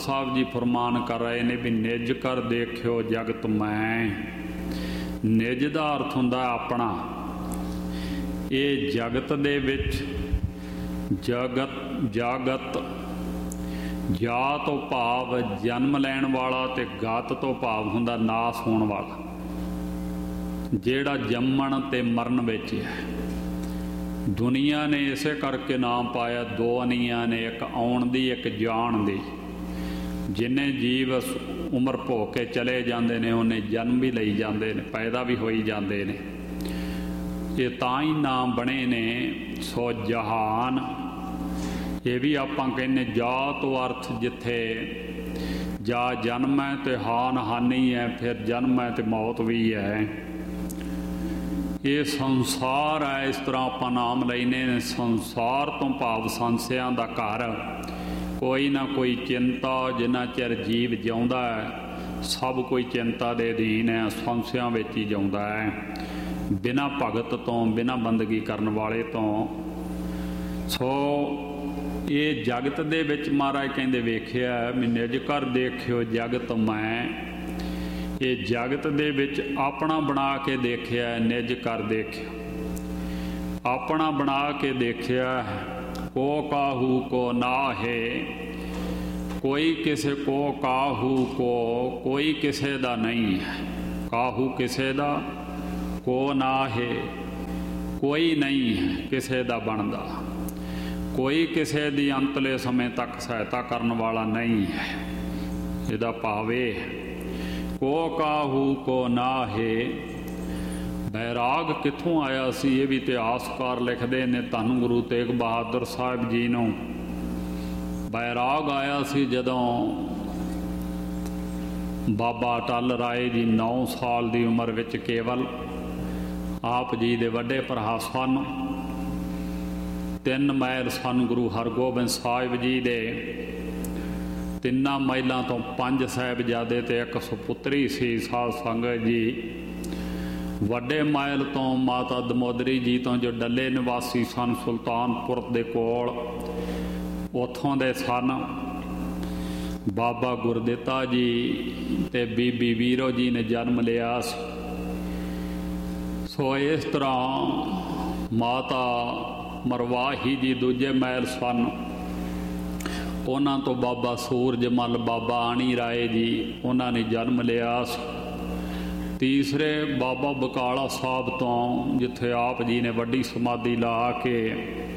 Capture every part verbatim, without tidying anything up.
ਸਾਹਿਬ ਜੀ ਫਰਮਾਨ ਕਰ ਰਹੇ ਨੇ ਵੀ ਨਿਜ ਕਰ ਦੇਖਿਓ ਜਗਤ ਮੈਂ। ਨਿਜ ਦਾ ਅਰਥ ਹੁੰਦਾ ਆਪਣਾ। ਇਹ ਜਗਤ ਦੇ ਵਿੱਚ ਜਗਤ ਜਗਤ ਜਾ ਤੋਂ ਭਾਵ ਜਨਮ ਲੈਣ ਵਾਲਾ ਅਤੇ ਗਤ ਤੋਂ ਭਾਵ ਹੁੰਦਾ ਨਾਸ ਹੋਣ ਵਾਲਾ, ਜਿਹੜਾ ਜੰਮਣ ਅਤੇ ਮਰਨ ਵਿੱਚ ਹੈ। ਦੁਨੀਆ ਨੇ ਇਸੇ ਕਰਕੇ ਨਾਮ ਪਾਇਆ, ਦੋ ਅਨੀਆਂ ਨੇ, ਇੱਕ ਆਉਣ ਦੀ ਇੱਕ ਜਾਣ ਦੀ। ਜਿੰਨੇ ਜੀਵ ਉਮਰ ਭੋਗ ਕੇ ਚਲੇ ਜਾਂਦੇ ਨੇ ਉਹਨੇ ਜਨਮ ਵੀ ਲਈ ਜਾਂਦੇ ਨੇ, ਪੈਦਾ ਵੀ ਹੋਈ ਜਾਂਦੇ ਨੇ। ਇਹ ਤਾਂ ਹੀ ਨਾਮ ਬਣੇ ਨੇ। ਸੋ ਜਹਾਨ ਇਹ ਵੀ ਆਪਾਂ ਕਹਿੰਦੇ ਜਾ ਤੋਂ ਅਰਥ ਜਿੱਥੇ ਜਾ ਜਨਮ ਹੈ ਅਤੇ ਹਾਨ ਹਾਨੀ ਹੈ, ਫਿਰ ਜਨਮ ਹੈ ਅਤੇ ਮੌਤ ਵੀ ਹੈ। ਇਹ ਸੰਸਾਰ ਹੈ, ਇਸ ਤਰ੍ਹਾਂ ਆਪਾਂ ਨਾਮ ਲੈਨੇ ਨੇ। ਸੰਸਾਰ ਤੋਂ ਭਾਵ ਸੰਸਿਆਂ ਦਾ ਘਰ। ਕੋਈ ਨਾ ਕੋਈ ਚਿੰਤਾ, ਜਿੰਨਾ ਚਿਰ ਜੀਵ ਜਿਉਂਦਾ ਹੈ ਸਭ ਕੋਈ ਚਿੰਤਾ ਦੇ ਅਧੀਨ ਹੈ, ਸੰਸਿਆਂ ਵਿੱਚ ਹੀ ਜਿਉਂਦਾ ਹੈ, ਬਿਨਾਂ ਭਗਤ ਤੋਂ, ਬਿਨਾਂ ਬੰਦਗੀ ਕਰਨ ਵਾਲੇ ਤੋਂ। ਸੋ ਇਹ ਜਗਤ ਦੇ ਵਿੱਚ ਮਹਾਰਾਜ ਕਹਿੰਦੇ ਵੇਖਿਆ ਵੀ ਨਿਜ ਕਰ ਦੇਖਿਓ ਜਗਤ ਮੈਂ। ਇਹ ਜਗਤ ਦੇ ਵਿੱਚ ਆਪਣਾ ਬਣਾ ਕੇ ਦੇਖਿਆ, ਨਿਜ ਕਰ ਦੇਖਿਓ। ਆਪਣਾ ਬਣਾ ਕੇ ਦੇਖਿਆ। ਕੋ ਕਾਹੂ ਕੋ ਨਾਹੇ, ਕੋਈ ਕਿਸੇ ਕੋ ਕਾਹੂ ਕੋ, ਕੋਈ ਕਿਸੇ ਦਾ ਨਹੀਂ ਹੈ। ਕਾਹੂ ਕਿਸੇ ਦਾ, ਕੋ ਨਾਹੇ ਕੋਈ ਨਹੀਂ ਹੈ ਕਿਸੇ ਦਾ ਬਣਦਾ। ਕੋਈ ਕਿਸੇ ਦੀ ਅੰਤਲੇ ਸਮੇਂ ਤੱਕ ਸਹਾਇਤਾ ਕਰਨ ਵਾਲਾ ਨਹੀਂ ਹੈ। ਇਹਦਾ ਭਾਵ ਇਹ ਕੋ ਕਾਹੂ ਕੋ ਨਾਹੇ। ਬੈਰਾਗ ਕਿੱਥੋਂ ਆਇਆ ਸੀ ਇਹ ਵੀ ਇਤਿਹਾਸਕਾਰ ਲਿਖਦੇ ਨੇ। ਧੰਨ ਗੁਰੂ ਤੇਗ ਬਹਾਦਰ ਸਾਹਿਬ ਜੀ ਨੂੰ ਬੈਰਾਗ ਆਇਆ ਸੀ ਜਦੋਂ ਬਾਬਾ ਅਟੱਲ ਰਾਏ ਜੀ ਨੌ ਸਾਲ ਦੀ ਉਮਰ ਵਿੱਚ ਕੇਵਲ ਆਪ ਜੀ ਦੇ ਵੱਡੇ ਭਰਾ ਸਨ। ਤਿੰਨ ਮਹਿਲ ਸਨ ਗੁਰੂ ਹਰਗੋਬਿੰਦ ਸਾਹਿਬ ਜੀ ਦੇ। ਤਿੰਨਾਂ ਮਹਿਲਾਂ ਤੋਂ ਪੰਜ ਸਾਹਿਬਜ਼ਾਦੇ ਅਤੇ ਇੱਕ ਸੁਪੁੱਤਰੀ ਸੀ ਸਾਧ ਸੰਗਤ ਜੀ। ਵੱਡੇ ਮਹਿਲ ਤੋਂ ਮਾਤਾ ਦਮੋਦਰੀ ਜੀ ਤੋਂ ਜੋ ਡੱਲੇ ਨਿਵਾਸੀ ਸਨ ਸੁਲਤਾਨਪੁਰ ਦੇ ਕੋਲ, ਉੱਥੋਂ ਦੇ ਸਨ। ਬਾਬਾ ਗੁਰਦਿੱਤਾ ਜੀ ਅਤੇ ਬੀਬੀ ਵੀਰੋ ਜੀ ਨੇ ਜਨਮ ਲਿਆ ਸੀ। ਸੋ ਇਸ ਤਰ੍ਹਾਂ ਮਾਤਾ ਮਰਵਾਹੀ ਜੀ ਦੂਜੇ ਮਹਿਲ ਸਨ। ਉਹਨਾਂ ਤੋਂ ਬਾਬਾ ਸੂਰਜਮਲ, ਬਾਬਾ ਆਣੀ ਰਾਏ ਜੀ, ਉਹਨਾਂ ਨੇ ਜਨਮ ਲਿਆ ਸੀ। ਤੀਸਰੇ ਬਾਬਾ ਬਕਾਲਾ ਸਾਹਿਬ ਤੋਂ, ਜਿੱਥੇ ਆਪ ਜੀ ਨੇ ਵੱਡੀ ਸਮਾਧੀ ਲਾ ਕੇ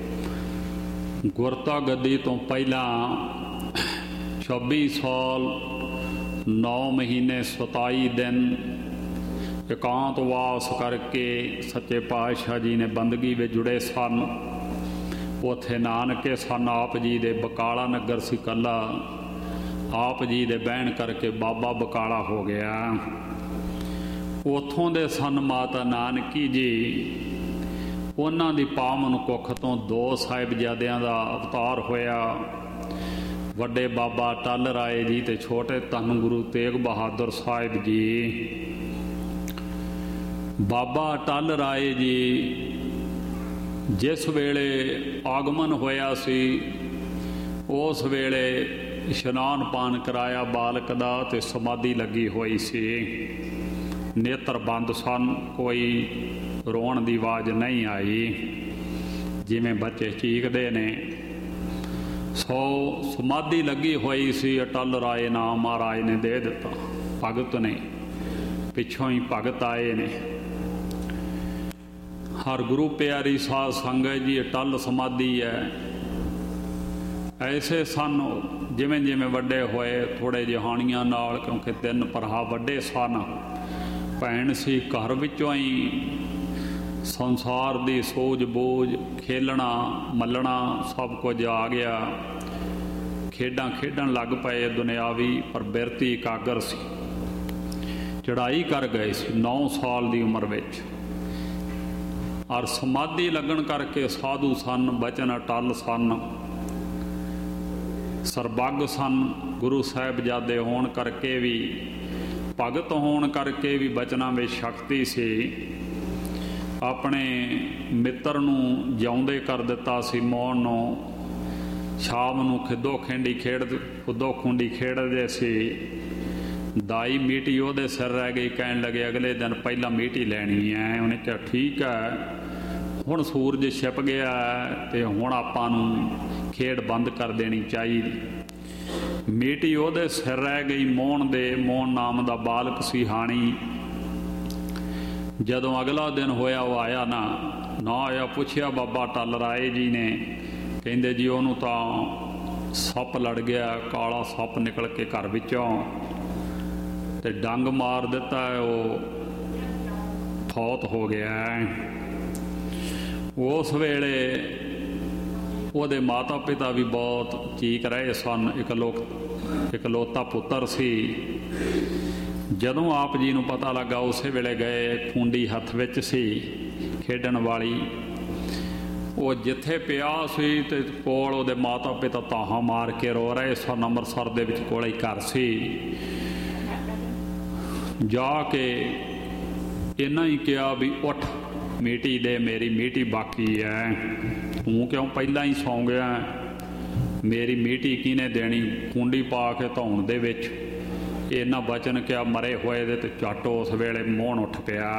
ਗੁਰਤਾ ਗੱਦੀ ਤੋਂ ਪਹਿਲਾਂ ਛੱਬੀ ਸਾਲ ਨੌ ਮਹੀਨੇ ਸਤਾਈ ਦਿਨ ਇਕਾਂਤਵਾਸ ਕਰਕੇ ਸੱਚੇ ਪਾਤਸ਼ਾਹ ਜੀ ਨੇ ਬੰਦਗੀ ਵਿੱਚ ਜੁੜੇ ਸਨ। ਉੱਥੇ ਨਾਨਕੇ ਸਨ ਆਪ ਜੀ ਦੇ। ਬਕਾਲਾ ਨਗਰ ਸੀ ਇਕੱਲਾ। ਆਪ ਜੀ ਦੇ ਬਹਿਣ ਕਰਕੇ ਬਾਬਾ ਬਕਾਲਾ ਹੋ ਗਿਆ। ਉੱਥੋਂ ਦੇ ਸਨ ਮਾਤਾ ਨਾਨਕੀ ਜੀ। ਉਹਨਾਂ ਦੀ ਪਾਵਨ ਕੁੱਖ ਤੋਂ ਦੋ ਸਾਹਿਬਜ਼ਾਦਿਆਂ ਦਾ ਅਵਤਾਰ ਹੋਇਆ। ਵੱਡੇ ਬਾਬਾ ਅਟੱਲ ਰਾਏ ਜੀ ਅਤੇ ਛੋਟੇ ਧੰਨ ਗੁਰੂ ਤੇਗ ਬਹਾਦਰ ਸਾਹਿਬ ਜੀ। ਬਾਬਾ ਅਟੱਲ ਰਾਏ ਜੀ ਜਿਸ ਵੇਲੇ ਆਗਮਨ ਹੋਇਆ ਸੀ ਉਸ ਵੇਲੇ ਇਸ਼ਨਾਨ ਪਾਨ ਕਰਾਇਆ ਬਾਲਕ ਦਾ ਅਤੇ ਸਮਾਧੀ ਲੱਗੀ ਹੋਈ ਸੀ। ਨੇਤਰ ਬੰਦ ਸਨ, ਕੋਈ ਰੋਣ ਦੀ ਆਵਾਜ਼ ਨਹੀਂ ਆਈ ਜਿਵੇਂ ਬੱਚੇ ਚੀਕਦੇ ਨੇ। ਸੋ ਸਮਾਧੀ ਲੱਗੀ ਹੋਈ ਸੀ। ਅਟੱਲ ਰਾਏ ਨਾਮ ਮਹਾਰਾਜ ਨੇ ਦੇ ਦਿੱਤਾ। ਭਗਤ ਨੇ, ਪਿੱਛੋਂ ਹੀ ਭਗਤ ਆਏ ਨੇ। ਹਰ ਗੁਰੂ ਪਿਆਰੀ ਸਾਧ ਸੰਗਤ ਜੀ ਅਟੱਲ ਸਮਾਧੀ ਹੈ। ਐਸੇ ਸਨ ਜਿਵੇਂ ਜਿਵੇਂ ਵੱਡੇ ਹੋਏ ਥੋੜ੍ਹੇ ਜਿਹੇ ਹਾਣੀਆਂ ਨਾਲ, ਕਿਉਂਕਿ ਤਿੰਨ ਭਰਾ ਵੱਡੇ ਸਨ। ਭੈਣ ਸੀ। ਘਰ ਵਿੱਚੋਂ ਹੀ ਸੰਸਾਰ ਦੀ ਸੂਝ ਬੂਝ, ਖੇਲਣਾ ਮੱਲਣਾ ਸਭ ਕੁਝ ਆ ਗਿਆ। ਖੇਡਾਂ ਖੇਡਣ ਲੱਗ ਪਏ ਦੁਨਿਆਵੀ, ਪਰ ਬਿਰਤੀ ਇਕਾਗਰ ਸੀ। ਚੜ੍ਹਾਈ ਕਰ ਗਏ ਸੀ ਨੌ ਸਾਲ ਦੀ ਉਮਰ ਵਿੱਚ। ਔਰ ਸਮਾਧੀ ਲੱਗਣ ਕਰਕੇ ਸਾਧੂ ਸਨ, ਬਚਨ ਅਟੱਲ ਸਨ, ਸਰਬੱਗ ਸਨ। ਗੁਰੂ ਸਾਹਿਬਜ਼ਾਦੇ ਹੋਣ ਕਰਕੇ ਵੀ, ਭਗਤ ਹੋਣ ਕਰਕੇ ਵੀ ਬਚਨਾਂ ਵਿੱਚ ਸ਼ਕਤੀ ਸੀ। ਆਪਣੇ ਮਿੱਤਰ ਨੂੰ ਜਿਉਂਦੇ ਕਰ ਦਿੱਤਾ ਸੀ। ਮੌਣ ਨੂੰ ਸ਼ਾਮ ਨੂੰ ਖਿੱਦੋ ਖੇਂਡੀ ਖੇਡ ਖੁੱਦੋ ਖੁੰਡੀ ਖੇਡਦੇ ਸੀ। ਦਾਈ ਮੀਟੀ ਉਹਦੇ ਸਿਰ ਰਹਿ ਗਈ। ਕਹਿਣ ਲੱਗੇ ਅਗਲੇ ਦਿਨ ਪਹਿਲਾਂ ਮੀਟੀ ਲੈਣੀ ਹੈ। ਉਹਨੇ ਕਿਹਾ ਠੀਕ ਹੈ, ਹੁਣ ਸੂਰਜ ਛਿਪ ਗਿਆ ਤੇ ਹੁਣ ਆਪਾਂ ਨੂੰ ਖੇਡ ਬੰਦ ਕਰ ਦੇਣੀ ਚਾਹੀਦੀ। ਮੀਟੀ ਉਹਦੇ ਸਿਰ ਰਹਿ ਗਈ। ਮੋਹਨ ਦੇ ਮੋਹਨ ਨਾਮ ਦਾ ਬਾਲਕ ਸੀ ਹਾਣੀ। ਜਦੋਂ ਅਗਲਾ ਦਿਨ ਹੋਇਆ ਉਹ ਆਇਆ ਨਾ ਨਾ ਆਇਆ। ਪੁੱਛਿਆ ਬਾਬਾ ਟੱਲ ਰਾਏ ਜੀ ਨੇ, ਕਹਿੰਦੇ ਜੀ ਉਹਨੂੰ ਤਾਂ ਸੱਪ ਲੜ ਗਿਆ, ਕਾਲਾ ਸੱਪ ਨਿਕਲ ਕੇ ਘਰ ਵਿੱਚੋਂ ਤੇ ਡੰਗ ਮਾਰ ਦਿੱਤਾ, ਉਹ ਫੌਤ ਹੋ ਗਿਆ। ਉਸ ਵੇਲੇ ਉਹਦੇ ਮਾਤਾ ਪਿਤਾ ਵੀ ਬਹੁਤ ਚੀਕ ਰਹੇ ਸਨ। ਇਕਲੋ ਇਕਲੌਤਾ ਪੁੱਤਰ ਸੀ। ਜਦੋਂ ਆਪ ਜੀ ਨੂੰ ਪਤਾ ਲੱਗਾ ਉਸੇ ਵੇਲੇ ਗਏ। ਖੂੰਡੀ ਹੱਥ ਵਿੱਚ ਸੀ ਖੇਡਣ ਵਾਲੀ। ਉਹ ਜਿੱਥੇ ਪਿਆ ਸੀ ਤੇ ਕੋਲ ਉਹਦੇ ਮਾਤਾ ਪਿਤਾ ਤਾਹਾਂ ਮਾਰ ਕੇ ਰੋ ਰਹੇ ਸਨ। ਅੰਮ੍ਰਿਤਸਰ ਦੇ ਵਿੱਚ ਕੋਲੇ ਹੀ ਘਰ ਸੀ। ਜਾ ਕੇ ਇਹਨਾਂ ਹੀ ਕਿਹਾ ਵੀ ਉੱਠ ਮੀਟੀ ਦੇ, ਮੇਰੀ ਮੀਟੀ ਬਾਕੀ ਹੈ। ਤੂੰ ਕਿਉਂ ਪਹਿਲਾਂ ਹੀ ਸੌਂ ਗਿਆ? ਮੇਰੀ ਮੀਟੀ ਕਿਹਨੇ ਦੇਣੀ? ਕੁੰਡੀ ਪਾ ਕੇ ਧੌਣ ਦੇ ਵਿੱਚ ਇਹਨਾਂ ਬਚਨ ਕਿਹਾ ਮਰੇ ਹੋਏ ਦੇ ਤੇ ਝੱਟ ਉਸ ਵੇਲੇ ਮੋਹਨ ਉੱਠ ਪਿਆ।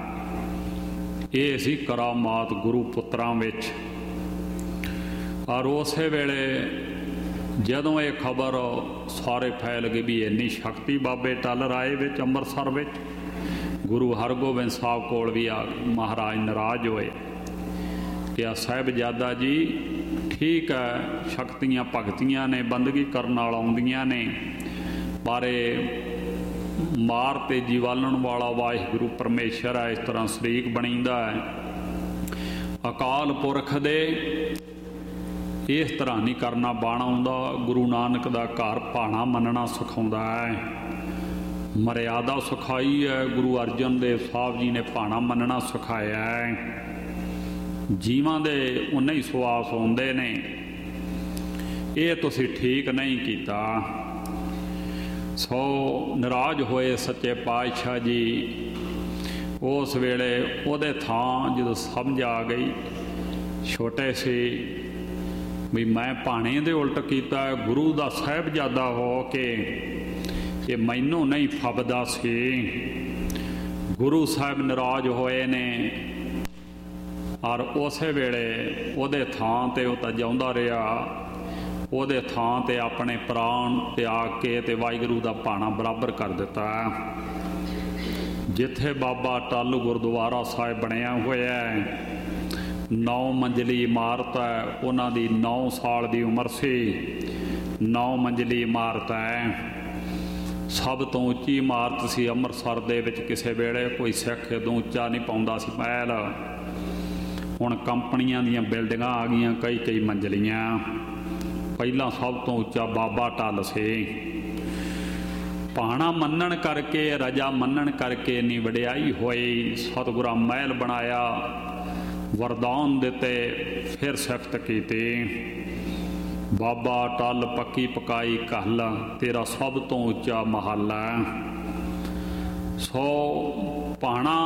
ਇਹ ਸੀ ਕਰਾਮਾਤ ਗੁਰੂ ਪੁੱਤਰਾਂ ਵਿੱਚ। ਔਰ ਉਸੇ ਵੇਲੇ ਜਦੋਂ ਇਹ ਖਬਰ ਸਾਰੇ ਫੈਲ ਗਈ ਵੀ ਇੰਨੀ ਸ਼ਕਤੀ ਬਾਬੇ ਟੱਲ ਰਾਏ ਵਿੱਚ ਅੰਮ੍ਰਿਤਸਰ ਵਿੱਚ, ਗੁਰੂ ਹਰਗੋਬਿੰਦ ਸਾਹਿਬ ਕੋਲ ਵੀ ਆ ਮਹਾਰਾਜ ਨਾਰਾਜ਼ ਹੋਏ ਕਿ ਆ ਸਾਹਿਬਜ਼ਾਦਾ ਜੀ ਠੀਕ ਹੈ, ਸ਼ਕਤੀਆਂ ਭਗਤੀਆਂ ਨੇ, ਬੰਦਗੀ ਕਰਨ ਨਾਲ ਆਉਂਦੀਆਂ ਨੇ, ਪਰ ਇਹ ਮਾਰ ਤੇ ਜੀਵਾਲਣ ਵਾਲਾ ਵਾਹਿਗੁਰੂ ਪਰਮੇਸ਼ਰ ਹੈ, ਇਸ ਤਰ੍ਹਾਂ ਸ਼ਰੀਕ ਬਣੀਦਾ ਹੈ। ਅਕਾਲ ਪੁਰਖ ਦੇ ਇਸ ਤਰ੍ਹਾਂ ਨਹੀਂ ਕਰਨਾ ਬਾਣਾ ਆਉਂਦਾ। ਗੁਰੂ ਨਾਨਕ ਦਾ ਘਰ ਭਾਣਾ ਮੰਨਣਾ ਸਿਖਾਉਂਦਾ ਹੈ, ਮਰਿਆਦਾ ਸਿਖਾਈ ਹੈ। ਗੁਰੂ ਅਰਜਨ ਦੇਵ ਸਾਹਿਬ ਜੀ ਨੇ ਭਾਣਾ ਮੰਨਣਾ ਸਿਖਾਇਆ ਹੈ। ਜੀਵਾਂ ਦੇ ਉਨੇ ਹੀ ਸਵਾਸ ਹੁੰਦੇ ਨੇ। ਇਹ ਤੁਸੀਂ ਠੀਕ ਨਹੀਂ ਕੀਤਾ। ਸੋ ਨਾਰਾਜ਼ ਹੋਏ ਸੱਚੇ ਪਾਤਸ਼ਾਹ ਜੀ। ਉਸ ਵੇਲੇ ਉਹਦੇ ਥਾਂ ਜਦੋਂ ਸਮਝ ਆ ਗਈ, ਛੋਟੇ ਸੀ ਵੀ ਮੈਂ ਭਾਣੇ ਦੇ ਉਲਟ ਕੀਤਾ, ਗੁਰੂ ਦਾ ਸਾਹਿਬਜ਼ਾਦਾ ਹੋ ਕੇ ਇਹ ਮੈਨੂੰ ਨਹੀਂ ਫੱਬਦਾ ਸੀ। ਗੁਰੂ ਸਾਹਿਬ ਨਾਰਾਜ਼ ਹੋਏ ਨੇ ਔਰ ਉਸੇ ਵੇਲੇ ਉਹਦੇ ਥਾਂ ਤੇ ਉਹ ਤਾਂ ਜਿਉਂਦਾ ਰਿਹਾ। ਉਹਦੇ ਥਾਂ ਤੇ ਆਪਣੇ ਪ੍ਰਾਣ ਤਿਆਗ ਕੇ ਤੇ ਵਾਹਿਗੁਰੂ ਦਾ ਭਾਣਾ ਬਰਾਬਰ ਕਰ ਦਿੱਤਾ। ਜਿੱਥੇ ਬਾਬਾ ਟੱਲ ਗੁਰਦੁਆਰਾ ਸਾਹਿਬ ਬਣਿਆ ਹੋਇਆ ਹੈ, ਨੌ ਮੰਜ਼ਲੀ ਇਮਾਰਤ ਹੈ। ਉਹਨਾਂ ਦੀ ਨੌ ਸਾਲ ਦੀ ਉਮਰ ਸੀ। ਨੌ ਮੰਜ਼ਲੀ ਇਮਾਰਤ ਹੈ, ਸਭ ਤੋਂ ਉੱਚੀ ਇਮਾਰਤ ਸੀ ਅੰਮ੍ਰਿਤਸਰ ਦੇ ਵਿੱਚ। ਕਿਸੇ ਵੇਲੇ ਕੋਈ ਸਿੱਖ ਇਦੋਂ ਉੱਚਾ ਨਹੀਂ ਪਾਉਂਦਾ ਸੀ ਮਹਿਲ। ਹੁਣ ਕੰਪਨੀਆਂ ਦੀਆਂ ਬਿਲਡਿੰਗਾਂ ਆ ਗਈਆਂ ਕਈ ਕਈ ਮੰਜ਼ਲੀਆਂ। ਪਹਿਲਾਂ ਸਭ ਤੋਂ ਉੱਚਾ ਬਾਬਾ ਟੱਲ ਸੀ। ਭਾਣਾ ਮੰਨਣ ਕਰਕੇ, ਰਜਾ ਮੰਨਣ ਕਰਕੇ ਇੰਨੀ ਵਡਿਆਈ ਹੋਈ। ਸਤਿਗੁਰਾਂ ਮਹਿਲ ਬਣਾਇਆ, ਵਰਦਾਨ ਦਿੱਤੇ, ਫਿਰ ਸਿਫਤ ਕੀਤੀ। ਬਾਬਾ ਟੱਲ ਪੱਕੀ ਪਕਾਈ ਘੱਲ, ਤੇਰਾ ਸਭ ਤੋਂ ਉੱਚਾ ਮਹੱਲ ਹੈ। ਸੋ ਭਾਣਾ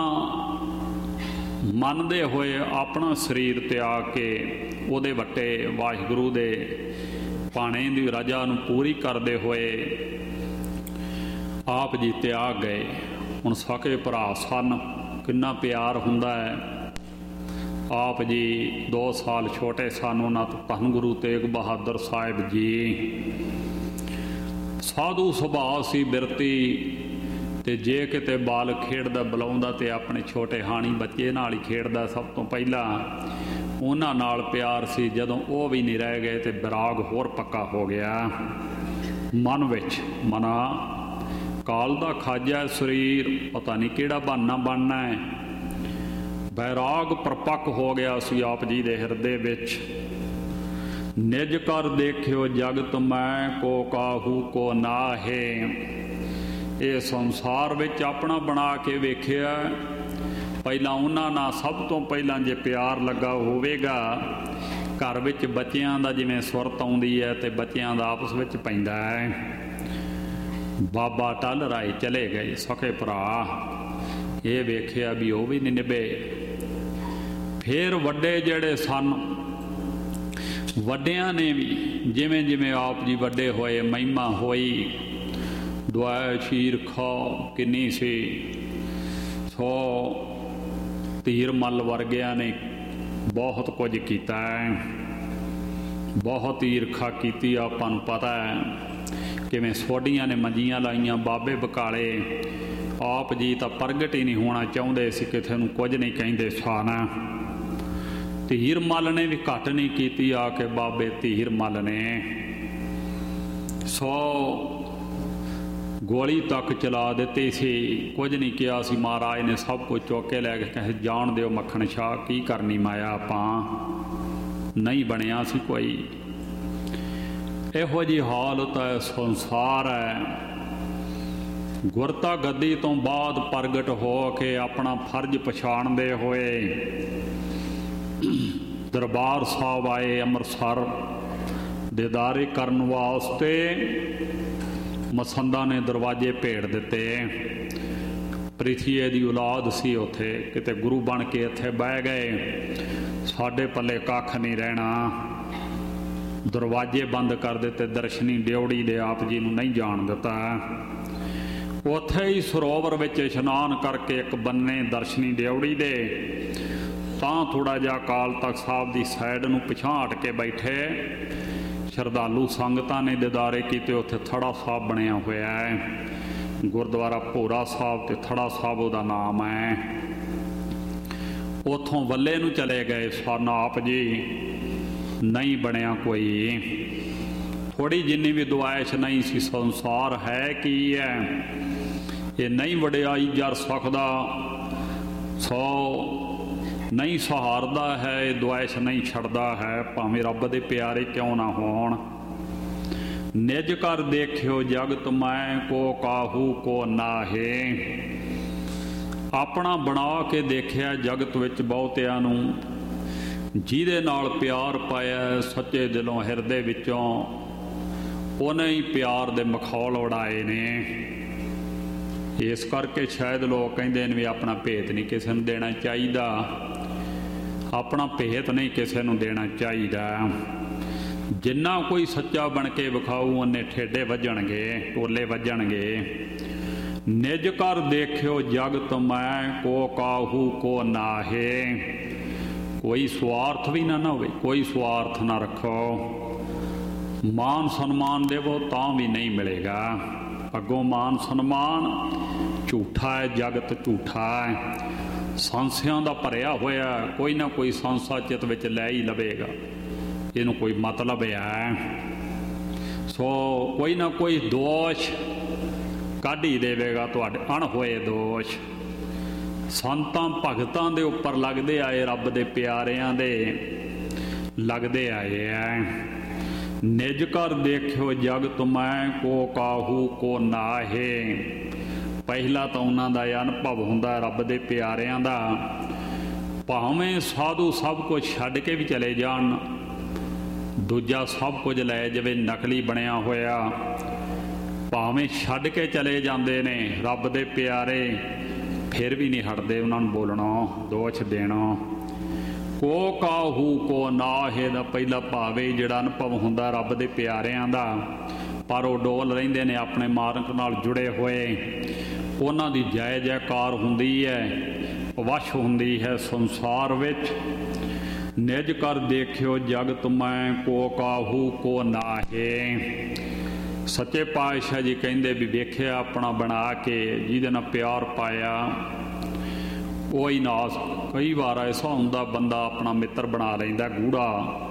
ਮੰਨਦੇ ਹੋਏ ਆਪਣਾ ਸਰੀਰ ਤਿਆਗ ਕੇ ਉਹਦੇ ਵੱਟੇ ਵਾਹਿਗੁਰੂ ਦੇ ਭਾਣੇ ਦੀ ਰਜਾ ਨੂੰ ਪੂਰੀ ਕਰਦੇ ਹੋਏ ਆਪ ਜੀ ਤਿਆਗ ਗਏ। ਹੁਣ ਸਕੇ ਭਰਾ ਸਨ, ਕਿੰਨਾ ਪਿਆਰ ਹੁੰਦਾ ਹੈ। ਆਪ ਜੀ ਦੋ ਸਾਲ ਛੋਟੇ ਸਨ ਉਹਨਾਂ ਤੋਂ। ਧੰਨ ਗੁਰੂ ਤੇਗ ਬਹਾਦਰ ਸਾਹਿਬ ਜੀ ਸਾਧੂ ਸੁਭਾਅ ਸੀ, ਬਿਰਤੀ। ਤੇ ਜੇ ਕਿਤੇ ਬਾਲ ਖੇਡਦਾ ਬੁਲਾਉਂਦਾ ਤੇ ਆਪਣੇ ਛੋਟੇ ਹਾਣੀ ਬੱਚੇ ਨਾਲ ਹੀ ਖੇਡਦਾ। ਸਭ ਤੋਂ ਪਹਿਲਾਂ ਉਹਨਾਂ ਨਾਲ ਪਿਆਰ ਸੀ। ਜਦੋਂ ਉਹ ਵੀ ਨਹੀਂ ਰਹਿ ਗਏ ਤੇ ਵਿਰਾਗ ਹੋਰ ਪੱਕਾ ਹੋ ਗਿਆ ਮਨ ਵਿੱਚ। ਮਨਾ ਕਾਲ ਦਾ ਖਾਜਾ ਸਰੀਰ, ਪਤਾ ਨਹੀਂ ਕਿਹੜਾ ਬਹਾਨਾ ਬਣਨਾ ਹੈ। ਵੈਰਾਗ ਪ੍ਰਪੱਕ ਹੋ ਗਿਆ ਸੀ ਆਪ ਜੀ ਦੇ ਹਿਰਦੇ ਵਿੱਚ। ਨਿਜ ਕਰ ਦੇਖਿਓ ਜਗਤ ਮੈਂ, ਕੋ ਕਾਹੂ ਕੋ ਨਾਹੇ। ਇਹ ਸੰਸਾਰ ਵਿੱਚ ਆਪਣਾ ਬਣਾ ਕੇ ਵੇਖਿਆ। ਪਹਿਲਾਂ ਉਹਨਾਂ ਨਾਲ ਸਭ ਤੋਂ ਪਹਿਲਾਂ ਜੇ ਪਿਆਰ ਲੱਗਾ ਹੋਵੇਗਾ, ਘਰ ਵਿੱਚ ਬੱਚਿਆਂ ਦਾ ਜਿਵੇਂ ਸੁਰਤ ਆਉਂਦੀ ਹੈ ਤੇ ਬੱਚਿਆਂ ਦਾ ਆਪਸ ਵਿੱਚ ਪੈਂਦਾ ਹੈ। ਬਾਬਾ ਟੱਲ ਰਾਏ ਚਲੇ ਗਏ ਸਕੇ ਭਰਾ। ਇਹ ਵੇਖਿਆ ਵੀ ਉਹ ਵੀ ਨਹੀਂ ਨਿਭੇ। ਫਿਰ ਵੱਡੇ ਜਿਹੜੇ ਸਨ, ਵੱਡਿਆਂ ਨੇ ਵੀ ਜਿਵੇਂ ਜਿਵੇਂ ਆਪ ਜੀ ਵੱਡੇ ਹੋਏ, ਮਹਿਮਾ ਹੋਈ, ਦੁਆਇਆ ਸ਼ੀਰ ਖਾਂ ਕਿੰਨੀ ਸੀ। ਸੋ ਧੀਰ ਮੱਲ ਵਰਗਿਆਂ ਨੇ ਬਹੁਤ ਕੁਝ ਕੀਤਾ ਹੈ, ਬਹੁਤ ਈਰਖਾ ਕੀਤੀ। ਆਪਾਂ ਨੂੰ ਪਤਾ ਹੈ ਕਿਵੇਂ ਸੋਢੀਆਂ ਨੇ ਮੰਜੀਆਂ ਲਾਈਆਂ, ਬਾਬੇ ਬਕਾਲੇ। ਆਪ ਜੀ ਤਾਂ ਪ੍ਰਗਟ ਹੀ ਨਹੀਂ ਹੋਣਾ ਚਾਹੁੰਦੇ ਸੀ, ਕਿਸੇ ਨੂੰ ਕੁਝ ਨਹੀਂ ਕਹਿੰਦੇ ਸਨ। ਧੀਰ ਮੱਲ ਨੇ ਵੀ ਘੱਟ ਨਹੀਂ ਕੀਤੀ ਆ ਕੇ, ਬਾਬੇ ਧੀਰ ਮੱਲ ਨੇ ਸੋ ਗੋਲੀ ਤੱਕ ਚਲਾ ਦਿੱਤੀ ਸੀ, ਕੁਝ ਨਹੀਂ ਕਿਹਾ ਸੀ। ਮਹਾਰਾਜ ਨੇ ਸਭ ਕੁਝ ਚੁੱਕ ਕੇ ਲੈ ਕੇ ਕਹੇ ਜਾਣ ਦਿਓ ਮੱਖਣ ਸ਼ਾਹ, ਕੀ ਕਰਨੀ ਮਾਇਆ, ਆਪਾਂ ਨਹੀਂ ਬਣਿਆ ਸੀ ਕੋਈ। ਇਹੋ ਜਿਹੀ ਹਾਲਤ ਹੈ, ਸੰਸਾਰ ਹੈ। ਗੁਰਤਾ ਗੱਦੀ ਤੋਂ ਬਾਅਦ ਪ੍ਰਗਟ ਹੋ ਕੇ ਆਪਣਾ ਫਰਜ਼ ਪਛਾਣਦੇ ਹੋਏ ਦਰਬਾਰ ਸਾਹਿਬ ਆਏ ਅੰਮ੍ਰਿਤਸਰ ਦੀਦਾਰੇ ਕਰਨ ਵਾਸਤੇ। ਮਸੰਦਾਂ ਨੇ ਦਰਵਾਜ਼ੇ ਭੇੜ ਦਿੱਤੇ। ਪ੍ਰਿਥੀਏ ਦੀ ਔਲਾਦ ਸੀ ਉੱਥੇ, ਕਿਤੇ ਗੁਰੂ ਬਣ ਕੇ ਇੱਥੇ ਬਹਿ ਗਏ, ਸਾਡੇ ਪੱਲੇ ਕੱਖ ਨਹੀਂ ਰਹਿਣਾ। ਦਰਵਾਜ਼ੇ ਬੰਦ ਕਰ ਦਿੱਤੇ, ਦਰਸ਼ਨੀ ਡਿਉੜੀ ਦੇ ਆਪ ਜੀ ਨੂੰ ਨਹੀਂ ਜਾਣ ਦਿੱਤਾ। ਉੱਥੇ ਹੀ ਸਰੋਵਰ ਵਿੱਚ ਇਸ਼ਨਾਨ ਕਰਕੇ ਇੱਕ ਬੰਨੇ ਦਰਸ਼ਨੀ ਡਿਉੜੀ ਦੇ, ਤਾਂ ਥੋੜ੍ਹਾ ਜਿਹਾ ਅਕਾਲ ਤਖਤ ਸਾਹਿਬ ਦੀ ਸਾਈਡ ਨੂੰ ਪਿਛਾਂਹ ਹਟ ਕੇ ਬੈਠੇ। ਸ਼ਰਧਾਲੂ ਸੰਗਤਾਂ ਨੇ ਦੀਦਾਰੇ ਕੀਤੇ। ਉੱਥੇ ਥੜਾ ਸਾਹਿਬ ਬਣਿਆ ਹੋਇਆ ਹੈ, ਗੁਰਦੁਆਰਾ ਭੋਰਾ ਸਾਹਿਬ ਤੇ ਥੜਾ ਸਾਹਿਬ ਉਹਦਾ ਨਾਮ ਹੈ। ਉੱਥੋਂ ਵੱਲੇ ਨੂੰ ਚਲੇ ਗਏ ਸਨ ਆਪ ਜੀ, ਨਹੀਂ ਬਣਿਆ ਕੋਈ। ਥੋੜ੍ਹੀ ਜਿੰਨੀ ਵੀ ਦੁਆਇਸ਼ ਨਹੀਂ ਸੀ। ਸੰਸਾਰ ਹੈ ਕੀ ਹੈ, ਇਹ ਨਹੀਂ ਵਡਿਆਈ ਜਰ ਸਕਦਾ, ਸੋ ਨਹੀਂ ਸਹਾਰਦਾ ਹੈ, ਇਹ ਦੁਆਇਸ਼ ਨਹੀਂ ਛੱਡਦਾ ਹੈ, ਭਾਵੇਂ ਰੱਬ ਦੇ ਪਿਆਰੇ ਕਿਉਂ ਨਾ ਹੋਣ। ਨਿਜ ਕਰ ਦੇਖਿਓ ਜਗਤ ਮੈਂ, ਕੋ ਕਾਹੂ ਕੋ ਨਾਹੇ। ਆਪਣਾ ਬਣਾ ਕੇ ਦੇਖਿਆ ਜਗਤ ਵਿੱਚ ਬਹੁਤਿਆਂ ਨੂੰ, ਜਿਹਦੇ ਨਾਲ ਪਿਆਰ ਪਾਇਆ ਸੱਚੇ ਦਿਲੋਂ ਹਿਰਦੇ ਵਿੱਚੋਂ, ਉਹਨੇ ਹੀ ਪਿਆਰ ਦੇ ਮਖੌਲ ਉਡਾਏ ਨੇ। ਇਸ ਕਰਕੇ ਸ਼ਾਇਦ ਲੋਕ ਕਹਿੰਦੇ ਨੇ ਵੀ ਆਪਣਾ ਭੇਤ ਨਹੀਂ ਕਿਸੇ ਨੂੰ ਦੇਣਾ ਚਾਹੀਦਾ, ਆਪਣਾ ਭੇਤ ਨਹੀਂ ਕਿਸੇ ਨੂੰ ਦੇਣਾ ਚਾਹੀਦਾ। ਜਿੰਨਾ ਕੋਈ ਸੱਚਾ ਬਣ ਕੇ ਵਿਖਾਊ ਉਹਨੇ ਠੇਡੇ ਵੱਜਣਗੇ, ਟੋਲੇ ਵੱਜਣਗੇ। ਨਿਜ ਕਰ ਦੇਖਿਓ ਜਗਤ ਮੈਂ, ਕੋ ਕਾਹੂ ਕੋ ਨਾਹੇ। ਕੋਈ ਸਵਾਰਥ ਵੀ ਨਾ ਨਾ ਹੋਵੇ, ਕੋਈ ਸਵਾਰਥ ਨਾ ਰੱਖੋ। ਮਾਨ ਸਨਮਾਨ ਦੇਵੋ ਤਾਂ ਵੀ ਨਹੀਂ ਮਿਲੇਗਾ। ਅੱਗੋਂ ਮਾਨ ਸਨਮਾਨ ਝੂਠਾ ਹੈ, ਜਗਤ ਝੂਠਾ ਹੈ, ਸੰਸਿਆਂ ਦਾ ਭਰਿਆ ਹੋਇਆ। ਕੋਈ ਨਾ ਕੋਈ ਸੰਸਾ ਚਿੱਤ ਵਿੱਚ ਲੈ ਹੀ ਲਵੇਗਾ, ਇਹਨੂੰ ਕੋਈ ਮਤਲਬ ਹੈ। ਸੋ ਕੋਈ ਨਾ ਕੋਈ ਦੋਸ਼ ਕੱਢ ਹੀ ਦੇਵੇਗਾ, ਤੁਹਾਡੇ ਅਣਹੋਏ ਦੋਸ਼। ਸੰਤਾਂ ਭਗਤਾਂ ਦੇ ਉੱਪਰ ਲੱਗਦੇ ਆਏ, ਰੱਬ ਦੇ ਪਿਆਰਿਆਂ ਦੇ ਲੱਗਦੇ ਆਏ ਐ। ਨਿਜ ਕਰ ਦੇਖਿਓ ਜਗਤ ਮੈਂ, ਕੋ ਕਾਹੂ ਕੋ ਨਾਹੇ। ਪਹਿਲਾ ਤਾਂ ਉਹਨਾਂ ਦਾ ਇਹ ਅਨੁਭਵ ਹੁੰਦਾ ਰੱਬ ਦੇ ਪਿਆਰਿਆਂ ਦਾ। ਭਾਵੇਂ ਸਾਧੂ ਸਭ ਕੁਝ ਛੱਡ ਕੇ ਵੀ ਚਲੇ ਜਾਣ, ਦੂਜਾ ਸਭ ਕੁਝ ਲੈ ਜਾਵੇ ਨਕਲੀ ਬਣਿਆ ਹੋਇਆ, ਭਾਵੇਂ ਛੱਡ ਕੇ ਚਲੇ ਜਾਂਦੇ ਨੇ ਰੱਬ ਦੇ ਪਿਆਰੇ, ਫਿਰ ਵੀ ਨਹੀਂ ਹਟਦੇ ਉਹਨਾਂ ਨੂੰ ਬੋਲਣਾ, ਦੋਸ਼ ਦੇਣਾ। ਕੋ ਕਾਹੂ ਕੋ ਨਾਹੇ ਦਾ ਪਹਿਲਾ ਭਾਵੇਂ ਜਿਹੜਾ ਅਨੁਭਵ ਹੁੰਦਾ ਰੱਬ ਦੇ ਪਿਆਰਿਆਂ ਦਾ, ਪਰ ਉਹ ਡੋਲ ਰਹਿੰਦੇ ਨੇ ਆਪਣੇ ਮਾਲਕ ਨਾਲ ਜੁੜੇ ਹੋਏ। ਉਹਨਾਂ ਦੀ ਜੈ ਜੈਕਾਰ ਹੁੰਦੀ ਹੈ, ਵਸ਼ ਹੁੰਦੀ ਹੈ ਸੰਸਾਰ ਵਿੱਚ। ਨਿਜ ਕਰ ਦੇਖਿਓ ਜਗਤ ਮੈਂ, ਕੋ ਕਾਹੂ ਕੋ ਨਾਹੇ। ਸੱਚੇ ਪਾਤਸ਼ਾਹ ਜੀ ਕਹਿੰਦੇ ਵੀ ਵੇਖਿਆ ਆਪਣਾ ਬਣਾ ਕੇ, ਜਿਹਦੇ ਨਾਲ ਪਿਆਰ ਪਾਇਆ ਉਹ ਹੀ ਨਾਸ। ਕਈ ਵਾਰ ਐਸਾ ਹੁੰਦਾ ਬੰਦਾ ਆਪਣਾ ਮਿੱਤਰ ਬਣਾ ਲੈਂਦਾ ਗੂੜਾ,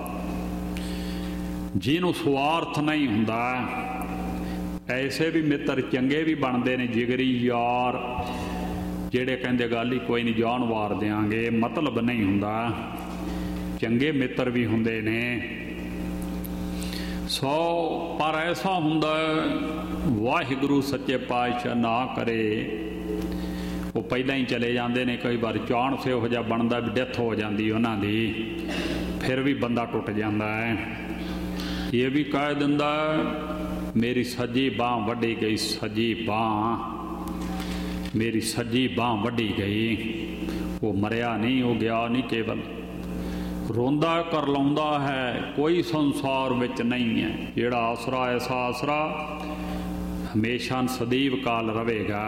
ਜਿਹਨੂੰ ਸਵਾਰਥ ਨਹੀਂ ਹੁੰਦਾ। ਐਸੇ ਵੀ ਮਿੱਤਰ ਚੰਗੇ ਵੀ ਬਣਦੇ ਨੇ, ਜਿਗਰੀ ਯਾਰ, ਜਿਹੜੇ ਕਹਿੰਦੇ ਗੱਲ ਹੀ ਕੋਈ ਨਹੀਂ, ਜਾਨ ਵਾਰ ਦਿਆਂਗੇ, ਮਤਲਬ ਨਹੀਂ ਹੁੰਦਾ। ਚੰਗੇ ਮਿੱਤਰ ਵੀ ਹੁੰਦੇ ਨੇ। ਸੋ ਪਰ ਐਸਾ ਹੁੰਦਾ ਵਾਹਿਗੁਰੂ ਸੱਚੇ ਪਾਤਸ਼ਾਹ ਨਾ ਕਰੇ, ਉਹ ਪਹਿਲਾਂ ਹੀ ਚਲੇ ਜਾਂਦੇ ਨੇ। ਕਈ ਵਾਰ ਚਾਣਸ ਇਹੋ ਜਿਹਾ ਬਣਦਾ ਵੀ ਡੈਥ ਹੋ ਜਾਂਦੀ ਉਹਨਾਂ ਦੀ, ਫਿਰ ਵੀ ਬੰਦਾ ਟੁੱਟ ਜਾਂਦਾ ਹੈ। ਇਹ ਵੀ ਕਹਿ ਦਿੰਦਾ ਮੇਰੀ ਸੱਜੀ ਬਾਂਹ ਵੱਢੀ ਗਈ, ਸੱਜੀ ਬਾਂਹ ਮੇਰੀ ਸੱਜੀ ਬਾਂਹ ਵੱਢੀ ਗਈ। ਉਹ ਮਰਿਆ ਨਹੀਂ, ਉਹ ਗਿਆ ਨਹੀਂ ਕੇਵਲ। ਰੋਂਦਾ ਕਰਲਾਉਂਦਾ ਹੈ, ਕੋਈ ਸੰਸਾਰ ਵਿੱਚ ਨਹੀਂ ਹੈ। ਜਿਹੜਾ ਆਸਰਾ ਐਸਾ ਆਸਰਾ ਹਮੇਸ਼ਾ ਸਦੀਵ ਕਾਲ ਰਹੇਗਾ।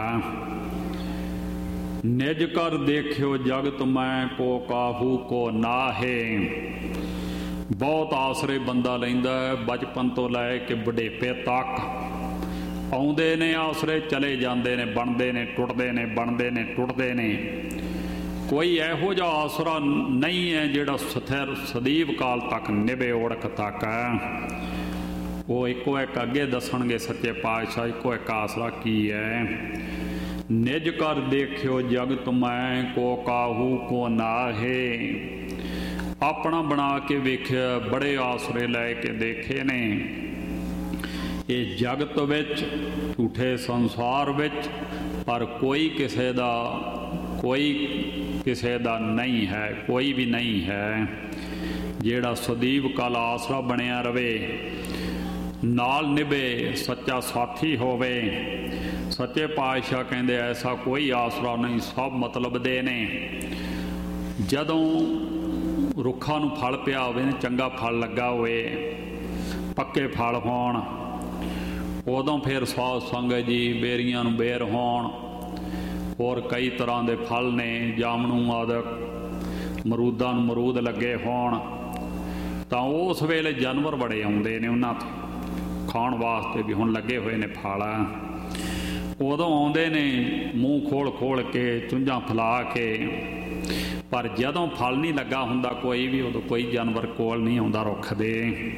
ਨਿਜ ਕਰ ਦੇਖਿਓ ਜਗਤ ਮੈਂ, ਕੋ ਕਾਹੂ ਕੋ ਨਾਹੇ। ਬਹੁਤ ਆਸਰੇ ਬੰਦਾ ਲੈਂਦਾ ਹੈ, ਬਚਪਨ ਤੋਂ ਲੈ ਕੇ ਬੁਢੇਪੇ ਤੱਕ ਆਉਂਦੇ ਨੇ ਆਸਰੇ, ਚਲੇ ਜਾਂਦੇ ਨੇ, ਬਣਦੇ ਨੇ ਟੁੱਟਦੇ ਨੇ, ਬਣਦੇ ਨੇ ਟੁੱਟਦੇ ਨੇ। ਕੋਈ ਇਹੋ ਜਿਹਾ ਆਸਰਾ ਨਹੀਂ ਹੈ ਜਿਹੜਾ ਸਥਿਰ ਸਦੀਵ ਕਾਲ ਤੱਕ ਨਿਭੇ, ਓੜਕ ਤੱਕ। ਉਹ ਇੱਕੋ ਇੱਕ ਅੱਗੇ ਦੱਸਣਗੇ ਸੱਚੇ ਪਾਤਸ਼ਾਹ, ਇੱਕੋ ਇੱਕ ਆਸਰਾ ਕੀ ਹੈ। ਨਿਜ ਕਰ ਦੇਖਿਓ ਜਗਤ ਮੈਂ, ਕੋ ਕਾਹੂ ਕੋ ਨਾਹੇ। ਆਪਣਾ ਬਣਾ ਕੇ ਵੇਖਿਆ, ਬੜੇ ਆਸਰੇ ਲੈ ਕੇ ਦੇਖੇ ਨੇ। ਇਹ ਜਗਤ ਵਿੱਚ, ਝੂਠੇ ਸੰਸਾਰ ਵਿੱਚ, ਪਰ ਕੋਈ ਕਿਸੇ ਦਾ ਕੋਈ ਕਿਸੇ ਦਾ ਨਹੀਂ ਹੈ, ਕੋਈ ਵੀ ਨਹੀਂ ਹੈ ਜਿਹੜਾ ਸਦੀਵ ਕਾਲ ਆਸਰਾ ਬਣਿਆ ਰਵੇ, ਨਾਲ ਨਿਭੇ, ਸੱਚਾ ਸਾਥੀ ਹੋਵੇ। ਸੱਚੇ ਪਾਤਸ਼ਾਹ ਕਹਿੰਦੇ ਐਸਾ ਕੋਈ ਆਸਰਾ ਨਹੀਂ, ਸਭ ਮਤਲਬ ਦੇ ਨੇ। ਜਦੋਂ ਰੁੱਖਾਂ ਨੂੰ ਫਲ ਪਿਆ ਹੋਵੇ, ਚੰਗਾ ਫਲ ਲੱਗਾ ਹੋਵੇ, ਪੱਕੇ ਫਲ ਹੋਣ, ਉਦੋਂ ਫਿਰ ਸਾਧ ਸੰਗਤ ਜੀ ਬੇਰੀਆਂ ਨੂੰ ਬੇਰ ਹੋਣ, ਹੋਰ ਕਈ ਤਰ੍ਹਾਂ ਦੇ ਫਲ ਨੇ, ਜਾਮਣੂ ਆਦਿਕ, ਮਰੂਦਾਂ ਨੂੰ ਮਰੂਦ ਲੱਗੇ ਹੋਣ, ਤਾਂ ਉਸ ਵੇਲੇ ਜਾਨਵਰ ਬੜੇ ਆਉਂਦੇ ਨੇ ਉਹਨਾਂ ਤੋਂ ਖਾਣ ਵਾਸਤੇ ਵੀ ਹੁਣ ਲੱਗੇ ਹੋਏ ਨੇ ਫਲ। ਉਦੋਂ ਆਉਂਦੇ ਨੇ ਮੂੰਹ ਖੋਲ ਖੋਲ ਕੇ, ਚੁੰਝਾਂ ਫੈਲਾ ਕੇ। ਪਰ ਜਦੋਂ ਫਲ ਨਹੀਂ ਲੱਗਾ ਹੁੰਦਾ ਕੋਈ ਵੀ, ਉਦੋਂ ਕੋਈ ਜਾਨਵਰ ਕੋਲ ਨਹੀਂ ਆਉਂਦਾ ਰੁੱਖ ਦੇ।